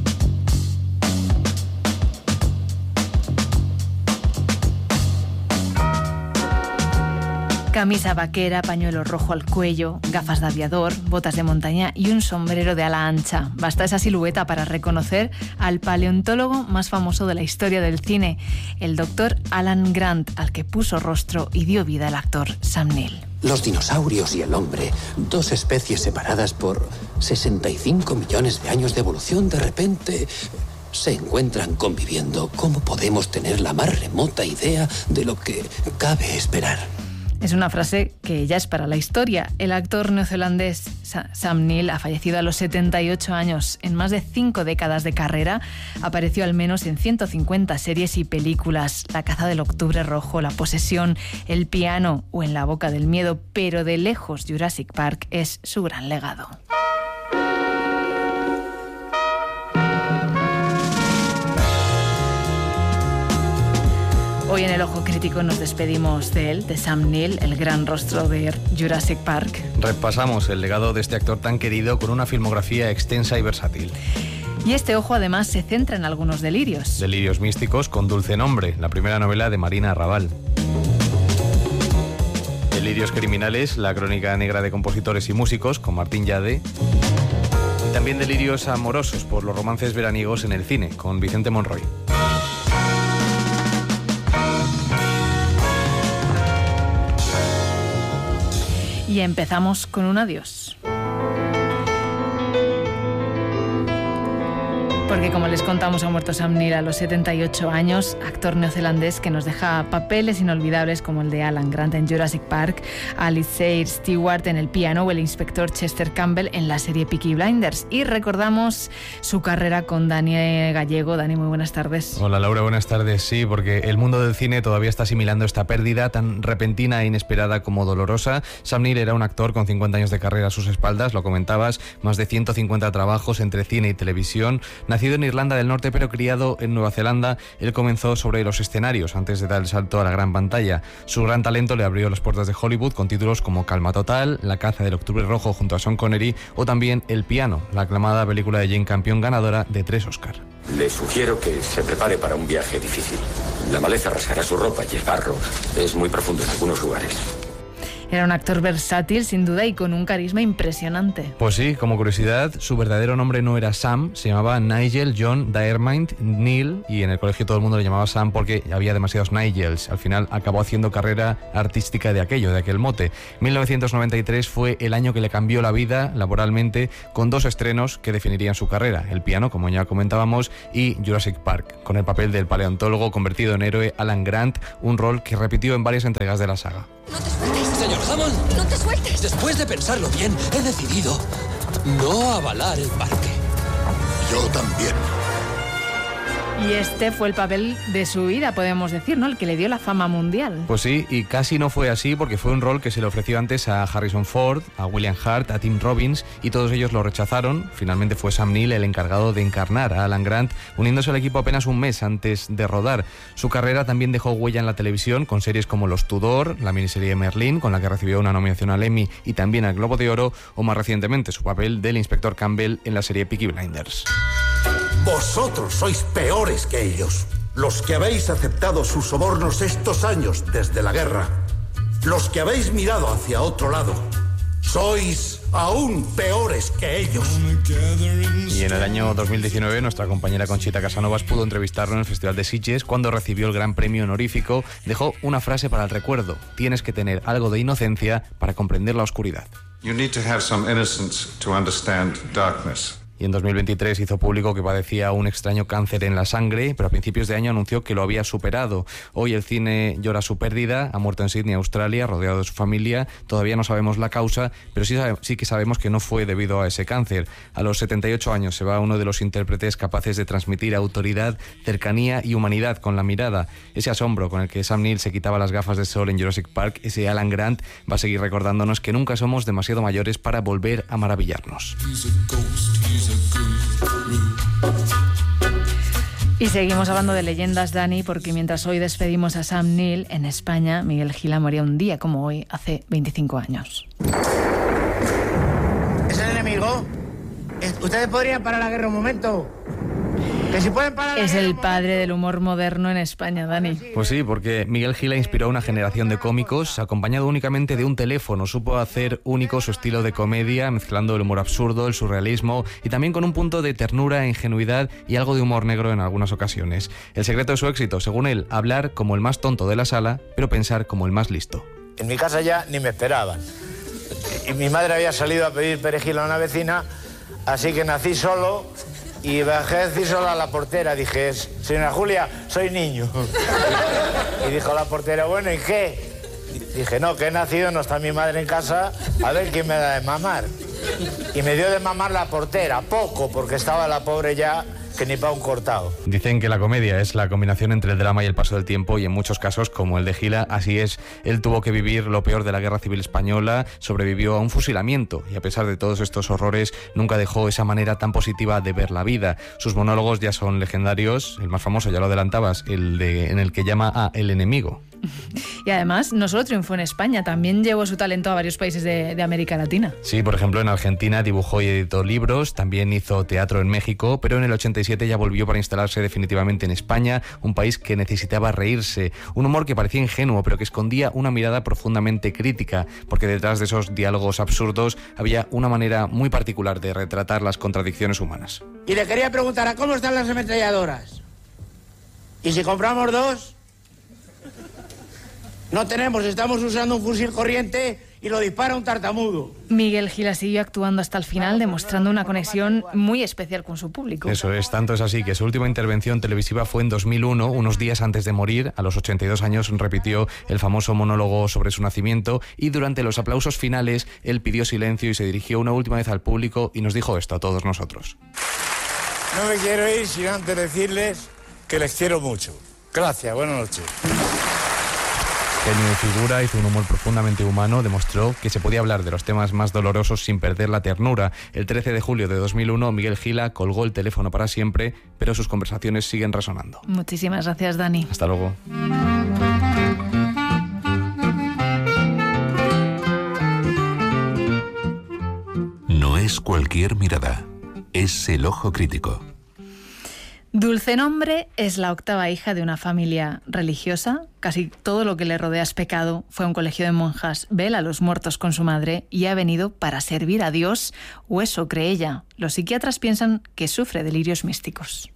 Camisa vaquera, pañuelo rojo al cuello, gafas de aviador, botas de montaña y un sombrero de ala ancha. Basta esa silueta para reconocer al paleontólogo más famoso de la historia del cine, el doctor Alan Grant, al que puso rostro y dio vida el actor Sam Neill. Los dinosaurios y el hombre, dos especies separadas por sesenta y cinco millones de años de evolución, de repente se encuentran conviviendo. ¿Cómo podemos tener la más remota idea de lo que cabe esperar? Es una frase que ya es para la historia. El actor neozelandés Sam Neill ha fallecido a los setenta y ocho años. En más de cinco décadas de carrera apareció al menos en ciento cincuenta series y películas. La caza del octubre rojo, La posesión, El piano o En la boca del miedo, pero de lejos Jurassic Park es su gran legado. Hoy en El Ojo Crítico nos despedimos de él, de Sam Neill, el gran rostro de Jurassic Park. Repasamos el legado de este actor tan querido con una filmografía extensa y versátil. Y este ojo además se centra en algunos delirios. Delirios místicos con Dulce Nombre, la primera novela de Marina Arrabal. Delirios criminales, la crónica negra de compositores y músicos con Martín Llade. Y también delirios amorosos por los romances veraniegos en el cine con Vicente Monroy. Y empezamos con un adiós. Porque como les contamos, ha muerto Sam Neill a los setenta y ocho años, actor neozelandés que nos deja papeles inolvidables como el de Alan Grant en Jurassic Park, Alistair Stewart en El piano o el inspector Chester Campbell en la serie Peaky Blinders. Y recordamos su carrera con Dani Gallego. Dani, muy buenas tardes. Hola Laura, buenas tardes. Sí, porque el mundo del cine todavía está asimilando esta pérdida tan repentina e inesperada como dolorosa. Sam Neill era un actor con cincuenta años de carrera a sus espaldas, lo comentabas, más de ciento cincuenta trabajos entre cine y televisión. Nacido en Irlanda del Norte pero criado en Nueva Zelanda, él comenzó sobre los escenarios antes de dar el salto a la gran pantalla. Su gran talento le abrió las puertas de Hollywood con títulos como Calma Total, La caza del Octubre Rojo junto a Sean Connery o también El piano, la aclamada película de Jane Campion ganadora de tres Oscar. Le sugiero que se prepare para un viaje difícil. La maleza rasgará su ropa y el barro es muy profundo en algunos lugares. Era un actor versátil, sin duda, y con un carisma impresionante. Pues sí, como curiosidad, su verdadero nombre no era Sam, se llamaba Nigel John Diarmaid Neill, y en el colegio todo el mundo le llamaba Sam porque había demasiados Nigels. Al final acabó haciendo carrera artística de aquello, de aquel mote. mil novecientos noventa y tres fue el año que le cambió la vida laboralmente, con dos estrenos que definirían su carrera: El piano, como ya comentábamos, y Jurassic Park, con el papel del paleontólogo convertido en héroe Alan Grant, un rol que repitió en varias entregas de la saga. No te sueltes, señor Hammond. No te sueltes. Después de pensarlo bien, he decidido no avalar el parque. Yo también. Y este fue el papel de su vida, podemos decir, ¿no? El que le dio la fama mundial. Pues sí, y casi no fue así porque fue un rol que se le ofreció antes a Harrison Ford, a William Hurt, a Tim Robbins, y todos ellos lo rechazaron. Finalmente fue Sam Neill el encargado de encarnar a Alan Grant, uniéndose al equipo apenas un mes antes de rodar. Su carrera también dejó huella en la televisión con series como Los Tudor, la miniserie Merlin, con la que recibió una nominación al Emmy y también al Globo de Oro, o más recientemente su papel del inspector Campbell en la serie Peaky Blinders. Vosotros sois peores que ellos. Los que habéis aceptado sus sobornos estos años desde la guerra. Los que habéis mirado hacia otro lado. Sois aún peores que ellos. Y en el año dos mil diecinueve nuestra compañera Conchita Casanovas pudo entrevistarlo en el Festival de Sitges cuando recibió el gran premio honorífico. Dejó una frase para el recuerdo: tienes que tener algo de inocencia para comprender la oscuridad. You need to have some innocence to understand darkness. Y en dos mil veintitrés hizo público que padecía un extraño cáncer en la sangre, pero a principios de año anunció que lo había superado. Hoy el cine llora su pérdida. Ha muerto en Sydney, Australia, rodeado de su familia. Todavía no sabemos la causa, pero sí, sabe, sí que sabemos que no fue debido a ese cáncer. A los setenta y ocho años se va uno de los intérpretes capaces de transmitir autoridad, cercanía y humanidad con la mirada. Ese asombro con el que Sam Neill se quitaba las gafas de sol en Jurassic Park, ese Alan Grant, va a seguir recordándonos que nunca somos demasiado mayores para volver a maravillarnos. Y seguimos hablando de leyendas, Dani, porque mientras hoy despedimos a Sam Neill, en España, Miguel Gila moría un día como hoy, hace veinticinco años. ¿Es el enemigo? ¿Ustedes podrían parar la guerra un momento? Que si pueden parar es el padre del humor moderno en España, Dani. Pues sí, porque Miguel Gila inspiró a una generación de cómicos, acompañado únicamente de un teléfono. Supo hacer único su estilo de comedia, mezclando el humor absurdo, el surrealismo y también con un punto de ternura, ingenuidad y algo de humor negro en algunas ocasiones. El secreto de su éxito, según él, hablar como el más tonto de la sala, pero pensar como el más listo. En mi casa ya ni me esperaban. Y mi madre había salido a pedir perejil a una vecina, así que nací solo. Y bajé a decir solo a la portera, dije, señora Julia, soy niño. Y dijo la portera, bueno, ¿y qué? Dije, no, que he nacido, no está mi madre en casa, a ver quién me da de mamar. Y me dio de mamar la portera, poco, porque estaba la pobre ya que ni para un cortado. Dicen que la comedia es la combinación entre el drama y el paso del tiempo, y en muchos casos, como el de Gila, así es. Él tuvo que vivir lo peor de la Guerra Civil Española, sobrevivió a un fusilamiento y a pesar de todos estos horrores nunca dejó esa manera tan positiva de ver la vida. Sus monólogos ya son legendarios, el más famoso, ya lo adelantabas, el de en el que llama a El enemigo. Y además, no solo triunfó en España, también llevó su talento a varios países de, de América Latina. Sí, por ejemplo, en Argentina dibujó y editó libros, también hizo teatro en México, pero en el ochenta y siete ya volvió para instalarse definitivamente en España, un país que necesitaba reírse. Un humor que parecía ingenuo, pero que escondía una mirada profundamente crítica, porque detrás de esos diálogos absurdos había una manera muy particular de retratar las contradicciones humanas. Y le quería preguntar, ¿a cómo están las ametralladoras? ¿Y si compramos dos? No tenemos, estamos usando un fusil corriente y lo dispara un tartamudo. Miguel Gila siguió actuando hasta el final, demostrando una conexión muy especial con su público. Eso es, tanto es así que su última intervención televisiva fue en dos mil uno, unos días antes de morir. A los ochenta y dos años repitió el famoso monólogo sobre su nacimiento y durante los aplausos finales él pidió silencio y se dirigió una última vez al público y nos dijo esto a todos nosotros. No me quiero ir sin antes decirles que les quiero mucho. Gracias, buenas noches. Genio de figura, hizo un humor profundamente humano, demostró que se podía hablar de los temas más dolorosos sin perder la ternura. El trece de julio de dos mil uno, Miguel Gila colgó el teléfono para siempre, pero sus conversaciones siguen resonando. Muchísimas gracias, Dani. Hasta luego. No es cualquier mirada, es el ojo crítico. Dulce Nombre es la octava hija de una familia religiosa. Casi todo lo que le rodea es pecado. Fue a un colegio de monjas, vela a los muertos con su madre y ha venido para servir a Dios, o eso cree ella. Los psiquiatras piensan que sufre delirios místicos.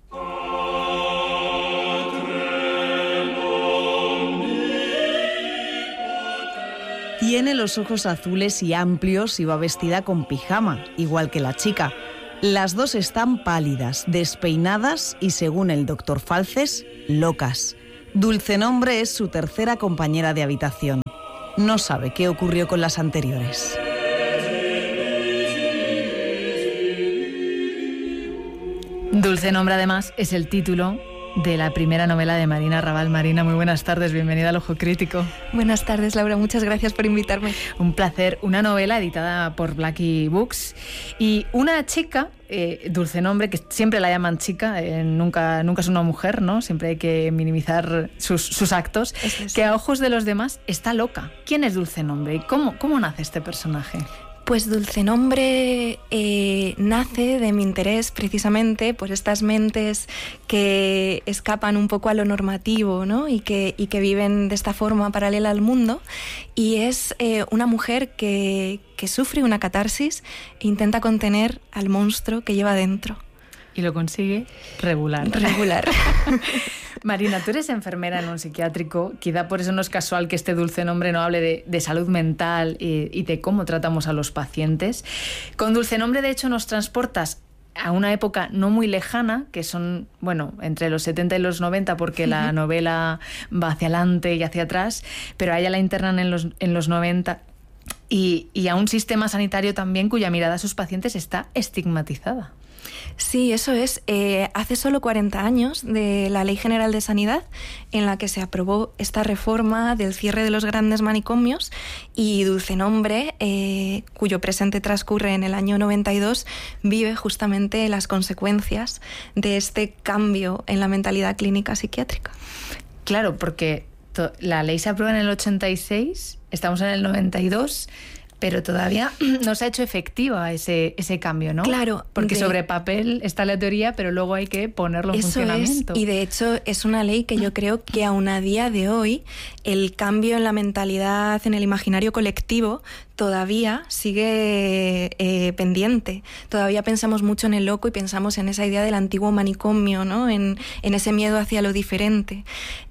Tiene los ojos azules y amplios y va vestida con pijama, igual que la chica. Las dos están pálidas, despeinadas y, según el doctor Falces, locas. Dulce Nombre es su tercera compañera de habitación. No sabe qué ocurrió con las anteriores. Dulce Nombre, además, es el título de la primera novela de Marina Raval. Marina, muy buenas tardes, bienvenida al Ojo Crítico. Buenas tardes, Laura, muchas gracias por invitarme. Un placer. Una novela editada por Blackie Books y una chica, eh, Dulce Nombre, que siempre la llaman chica, eh, nunca, nunca es una mujer, ¿no? Siempre hay que minimizar sus, sus actos, es es. que a ojos de los demás está loca. ¿Quién es Dulce Nombre y cómo, cómo nace este personaje? Pues Dulce Nombre eh, nace de mi interés precisamente por estas mentes que escapan un poco a lo normativo, ¿no? y, que, y que viven de esta forma paralela al mundo. Y es eh, una mujer que, que sufre una catarsis e intenta contener al monstruo que lleva dentro. Y lo consigue regular. Regular. Marina, tú eres enfermera en un psiquiátrico, quizá por eso no es casual que este Dulce Nombre no hable de, de salud mental y, y de cómo tratamos a los pacientes. Con Dulce Nombre, de hecho, nos transportas a una época no muy lejana, que son, bueno, entre los setenta y los noventa, porque uh-huh. la novela va hacia adelante y hacia atrás, pero a ella la internan en los, en los noventa, y, y a un sistema sanitario también cuya mirada a sus pacientes está estigmatizada. Sí, eso es. Eh, hace solo cuarenta años de la Ley General de Sanidad, en la que se aprobó esta reforma del cierre de los grandes manicomios, y Dulce Nombre, eh, cuyo presente transcurre en el año noventa y dos, vive justamente las consecuencias de este cambio en la mentalidad clínica psiquiátrica. Claro, porque to- la ley se aprueba en el ochenta y seis, estamos en el noventa y dos... pero todavía no se ha hecho efectiva ese, ese cambio, ¿no? Claro. Porque de... sobre papel está la teoría, pero luego hay que ponerlo en Eso funcionamiento. Es, y de hecho es una ley que yo creo que aún a día de hoy el cambio en la mentalidad, en el imaginario colectivo, todavía sigue eh, pendiente. Todavía pensamos mucho en el loco y pensamos en esa idea del antiguo manicomio, ¿no? En, en ese miedo hacia lo diferente.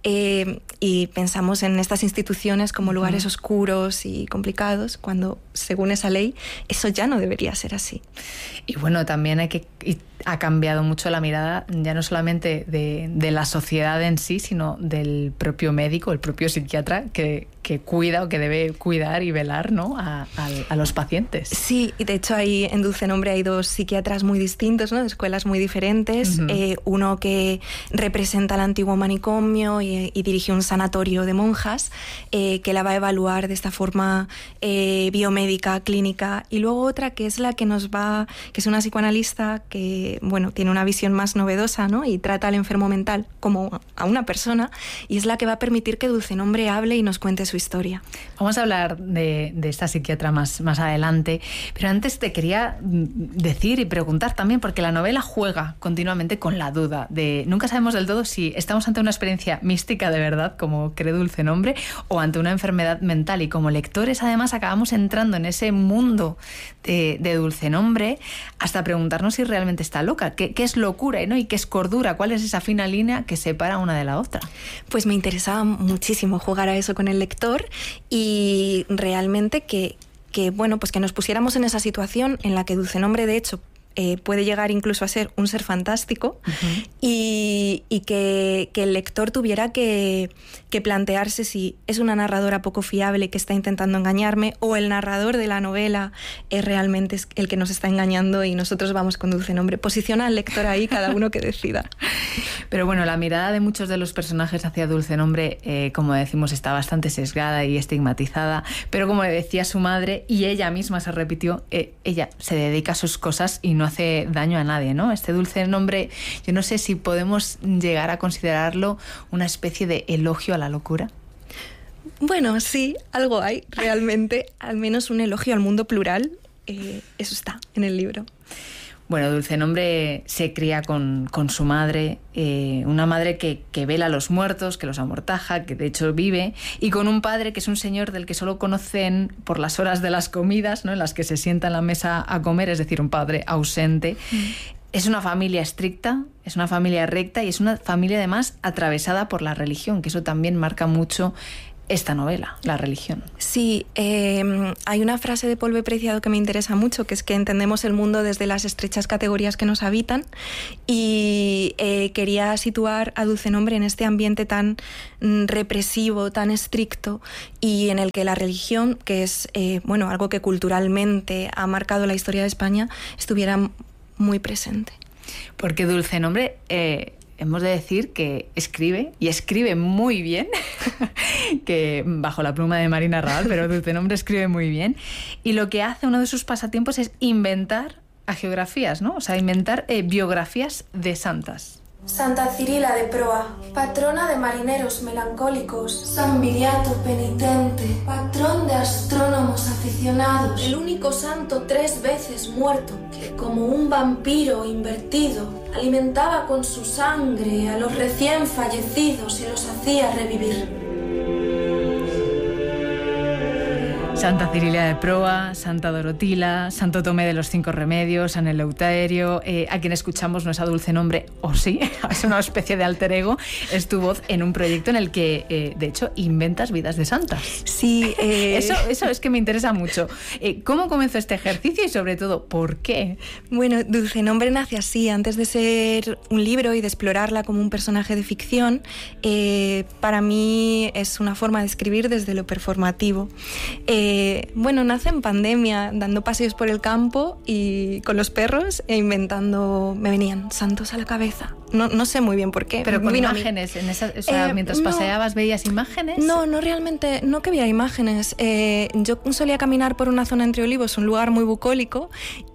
Eh, y pensamos en estas instituciones como lugares uh-huh. oscuros y complicados, cuando, según esa ley, eso ya no debería ser así. Y bueno, también hay que... Y ha cambiado mucho la mirada, ya no solamente de, de la sociedad en sí, sino del propio médico, el propio psiquiatra, que, que cuida o que debe cuidar y velar, ¿no? a, a, a los pacientes. Sí, y de hecho hay, en Dulce Nombre hay dos psiquiatras muy distintos, ¿no? De escuelas muy diferentes. Uh-huh. Eh, uno que representa el antiguo manicomio y, y dirige un sanatorio de monjas, eh, que la va a evaluar de esta forma eh, biomédica, clínica. Y luego otra que es la que nos va, que es una psicoanalista que bueno, tiene una visión más novedosa, ¿no? Y trata al enfermo mental como a una persona, y es la que va a permitir que Dulce Nombre hable y nos cuente su historia. Vamos a hablar de, de esta psiquiatra más, más adelante, pero antes te quería decir y preguntar también, porque la novela juega continuamente con la duda de nunca sabemos del todo si estamos ante una experiencia mística de verdad, como cree Dulce Nombre, o ante una enfermedad mental, y como lectores además acabamos entrando en ese mundo de, de Dulce Nombre hasta preguntarnos si realmente está loca, ¿Qué, qué es locura, ¿no? y qué es cordura, cuál es esa fina línea que separa una de la otra. Pues me interesaba muchísimo jugar a eso con el lector, y realmente que que, bueno, pues que nos pusiéramos en esa situación en la que Dulcenombre, de hecho, Eh, puede llegar incluso a ser un ser fantástico, uh-huh. y, y que, que el lector tuviera que, que plantearse si es una narradora poco fiable que está intentando engañarme o el narrador de la novela es realmente el que nos está engañando y nosotros vamos con Dulcenombre. Posiciona al lector ahí, cada uno que decida. Pero bueno, la mirada de muchos de los personajes hacia Dulcenombre, eh, como decimos, está bastante sesgada y estigmatizada, pero como le decía su madre, y ella misma se repitió, eh, ella se dedica a sus cosas y no hace daño a nadie, ¿no? Este Dulcenombre, yo no sé si podemos llegar a considerarlo una especie de elogio a la locura. Bueno, sí, algo hay, realmente, al menos un elogio al mundo plural, eh, eso está en el libro. Bueno, Dulcenombre se cría con, con su madre, eh, una madre que, que vela a los muertos, que los amortaja, que de hecho vive, y con un padre que es un señor del que solo conocen por las horas de las comidas, ¿no?, en las que se sienta en la mesa a comer, es decir, un padre ausente. Mm. Es una familia estricta, es una familia recta y es una familia además atravesada por la religión, que eso también marca mucho esta novela, la religión. Sí, eh, hay una frase de Paul B. Preciado que me interesa mucho, que es que entendemos el mundo desde las estrechas categorías que nos habitan, y eh, quería situar a Dulcenombre en este ambiente tan mm, represivo, tan estricto, y en el que la religión, que es eh, bueno, algo que culturalmente ha marcado la historia de España, estuviera muy presente. Porque Dulcenombre... Eh... hemos de decir que escribe, y escribe muy bien, que bajo la pluma de Marina Raval, pero Dulcenombre escribe muy bien, y lo que hace, uno de sus pasatiempos, es inventar hagiografías, ¿no? O sea, inventar eh, biografías de santas. Santa Cirila de Proa, patrona de marineros melancólicos. San Viriato penitente, patrón de astrónomos aficionados. El único santo tres veces muerto, que como un vampiro invertido, alimentaba con su sangre a los recién fallecidos y los hacía revivir. Santa Cirila de Proa, Santa Dorotila, Santo Tomé de los Cinco Remedios, San Eleuterio. Eh, a quien escuchamos no es a Dulcenombre, o sí, es una especie de alter ego, es tu voz en un proyecto en el que, eh, de hecho, inventas vidas de santas. Sí, eh... eso, eso es que me interesa mucho. Eh, ¿Cómo comenzó este ejercicio y, sobre todo, por qué? Bueno, Dulcenombre nace así. Antes de ser un libro y de explorarla como un personaje de ficción, eh, para mí es una forma de escribir desde lo performativo. Eh, Eh, bueno, nace en pandemia, dando paseos por el campo y con los perros e inventando, me venían santos a la cabeza. No, no sé muy bien por qué. Pero con Vino imágenes, en esa, o sea, eh, mientras paseabas, no, ¿veías imágenes? No, no realmente, no que veía imágenes. Eh, yo solía caminar por una zona entre olivos, un lugar muy bucólico,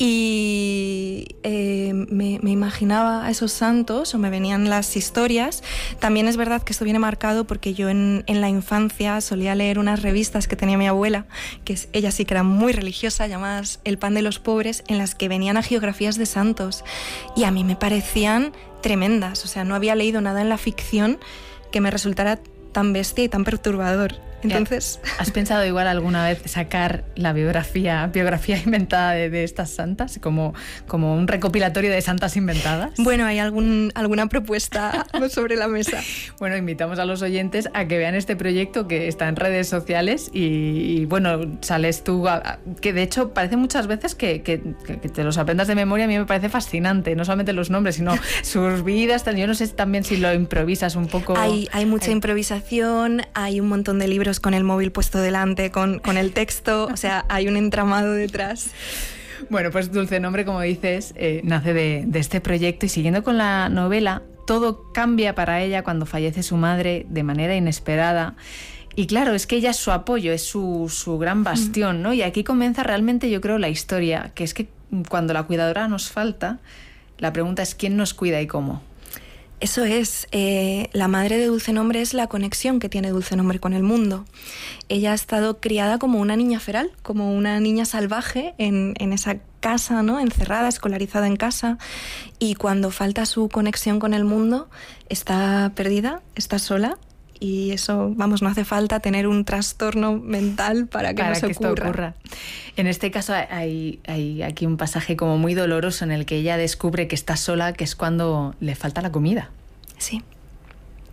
y eh, me, me imaginaba a esos santos o me venían las historias. También es verdad que esto viene marcado porque yo en, en la infancia solía leer unas revistas que tenía mi abuela, que es, ella sí que era muy religiosa, llamadas El Pan de los Pobres, en las que venían hagiografías de santos, y a mí me parecían tremendas. O sea, no había leído nada en la ficción que me resultara tan bestia y tan perturbador. Entonces, ¿has pensado igual alguna vez sacar la biografía biografía inventada de, de estas santas, como, como un recopilatorio de santas inventadas? Bueno, hay algún, alguna propuesta sobre la mesa. Bueno, invitamos a los oyentes a que vean este proyecto que está en redes sociales y, y bueno, sales tú, a, a, que de hecho parece muchas veces que, que, que te los aprendas de memoria. A mí me parece fascinante, no solamente los nombres, sino sus vidas. Yo no sé también si lo improvisas un poco. Hay, hay mucha hay... improvisación, hay un montón de libros con el móvil puesto delante, con, con el texto, o sea, hay un entramado detrás. Bueno, pues Dulcenombre, como dices, eh, nace de, de este proyecto, y siguiendo con la novela, todo cambia para ella cuando fallece su madre de manera inesperada. Y claro, es que ella es su apoyo, es su, su gran bastión, ¿no? Y aquí comienza realmente, yo creo, la historia, que es que cuando la cuidadora nos falta, la pregunta es ¿quién nos cuida y cómo? Eso es, eh, la madre de Dulcenombre es la conexión que tiene Dulcenombre con el mundo. Ella ha estado criada como una niña feral, como una niña salvaje en, en esa casa, ¿no?, encerrada, escolarizada en casa, y cuando falta su conexión con el mundo, está perdida, está sola, y eso, vamos, no hace falta tener un trastorno mental para que para no se que ocurra. Esto ocurra. En este caso hay, hay aquí un pasaje como muy doloroso en el que ella descubre que está sola, que es cuando le falta la comida. Sí.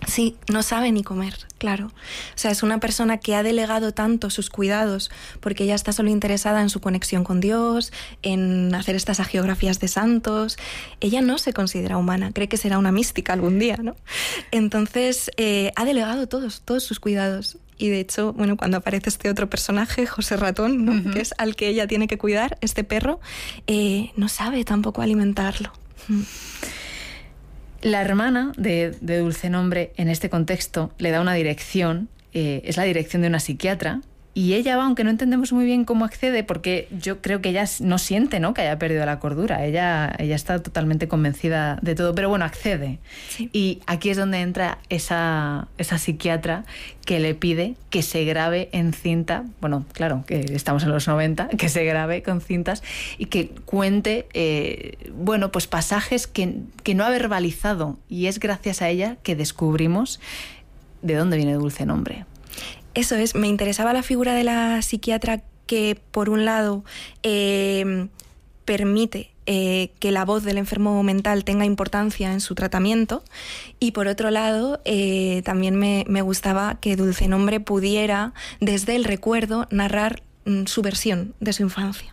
Sí, no sabe ni comer, claro. O sea, es una persona que ha delegado tanto sus cuidados porque ella está solo interesada en su conexión con Dios, en hacer estas hagiografías de santos. Ella no se considera humana, cree que será una mística algún día, ¿no? Entonces, eh, ha delegado todos, todos sus cuidados. Y de hecho, bueno, cuando aparece este otro personaje, José Ratón, ¿no? Uh-huh. Que es al que ella tiene que cuidar, este perro, eh, no sabe tampoco alimentarlo. La hermana de, de Dulce Nombre, en este contexto, le da una dirección, eh, es la dirección de una psiquiatra, y ella va, aunque no entendemos muy bien cómo accede, porque yo creo que ella no siente, ¿no?, que haya perdido la cordura. Ella, ella está totalmente convencida de todo, pero bueno, accede. Sí. Y aquí es donde entra esa, esa psiquiatra que le pide que se grabe en cinta, bueno, claro, que estamos en los noventa, que se grabe con cintas y que cuente, eh, bueno, pues pasajes que, que no ha verbalizado. Y es gracias a ella que descubrimos de dónde viene Dulce Nombre. Eso es, me interesaba la figura de la psiquiatra que, por un lado, eh, permite eh, que la voz del enfermo mental tenga importancia en su tratamiento, y por otro lado, eh, también me, me gustaba que Dulce Nombre pudiera, desde el recuerdo, narrar mm, su versión de su infancia.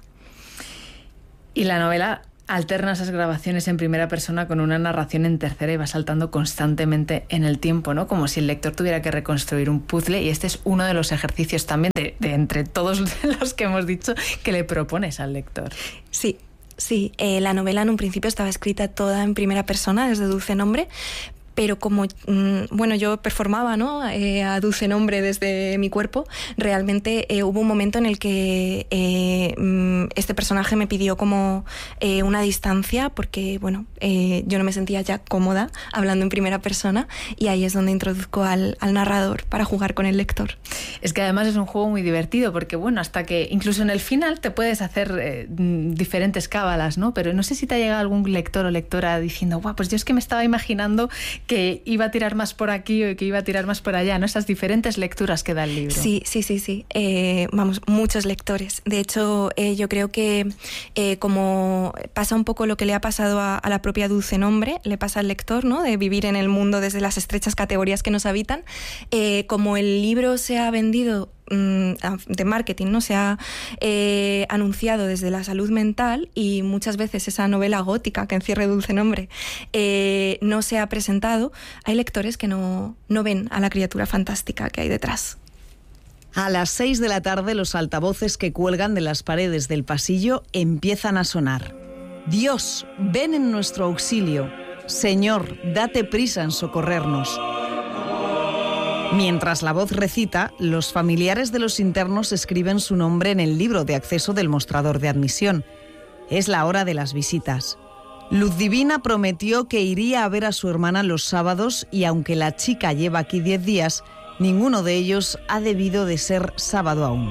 Y la novela alterna esas grabaciones en primera persona con una narración en tercera y va saltando constantemente en el tiempo, ¿no? Como si el lector tuviera que reconstruir un puzzle, y este es uno de los ejercicios también de, de entre todos los que hemos dicho que le propones al lector. Sí, sí. Eh, la novela en un principio estaba escrita toda en primera persona, desde Dulce Nombre, pero como, mmm, bueno, yo performaba, ¿no?, eh, a Dulce Nombre desde mi cuerpo, realmente eh, hubo un momento en el que eh, mmm, este personaje me pidió como eh, una distancia, porque, bueno, eh, yo no me sentía ya cómoda hablando en primera persona, y ahí es donde introduzco al, al narrador para jugar con el lector. Es que además es un juego muy divertido, porque, bueno, hasta que incluso en el final te puedes hacer eh, diferentes cábalas, ¿no? Pero no sé si te ha llegado algún lector o lectora diciendo, guau, pues yo es que me estaba imaginando que iba a tirar más por aquí o que iba a tirar más por allá, ¿no? Esas diferentes lecturas que da el libro. Sí, sí, sí, sí. Eh, vamos, muchos lectores. De hecho, eh, yo creo que eh, como pasa un poco lo que le ha pasado a, a la propia Dulce Nombre, le pasa al lector, ¿no?, de vivir en el mundo desde las estrechas categorías que nos habitan, eh, como el libro se ha vendido de marketing, ¿no?, se ha eh, anunciado desde la salud mental, y muchas veces esa novela gótica que encierra Dulce Nombre eh, no se ha presentado, hay lectores que no, no ven a la criatura fantástica que hay detrás. A las seis de la tarde los altavoces que cuelgan de las paredes del pasillo empiezan a sonar. Dios, ven en nuestro auxilio. Señor, date prisa en socorrernos. Mientras la voz recita, los familiares de los internos escriben su nombre en el libro de acceso del mostrador de admisión. Es la hora de las visitas. Luz Divina prometió que iría a ver a su hermana los sábados, y aunque la chica lleva aquí diez días, ninguno de ellos ha debido de ser sábado aún.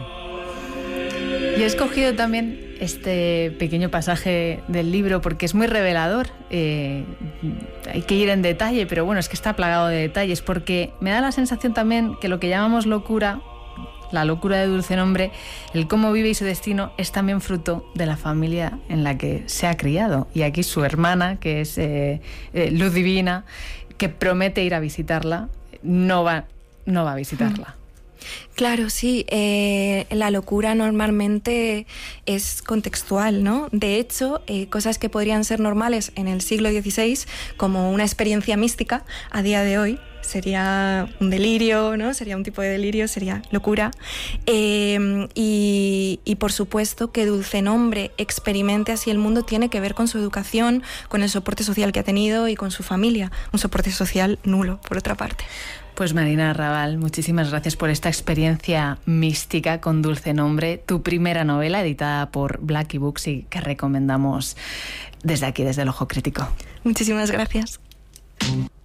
Y he escogido también este pequeño pasaje del libro porque es muy revelador. Eh, hay que ir en detalle, pero bueno, es que está plagado de detalles, porque me da la sensación también que lo que llamamos locura, la locura de Dulce Nombre, el cómo vive y su destino, es también fruto de la familia en la que se ha criado. Y aquí su hermana, que es eh, eh, Luz Divina, que promete ir a visitarla, no va, no va a visitarla. Hmm. Claro, sí. Eh, la locura normalmente es contextual, ¿no? De hecho, eh, cosas que podrían ser normales en el siglo dieciséis, como una experiencia mística, a día de hoy sería un delirio, ¿no? Sería un tipo de delirio, sería locura. Eh, y, y por supuesto que Dulce Nombre experimente así el mundo tiene que ver con su educación, con el soporte social que ha tenido y con su familia. Un soporte social nulo, por otra parte. Pues Marina Raval, muchísimas gracias por esta experiencia mística con Dulce Nombre, tu primera novela editada por Blackie Books y que recomendamos desde aquí, desde el Ojo Crítico. Muchísimas gracias.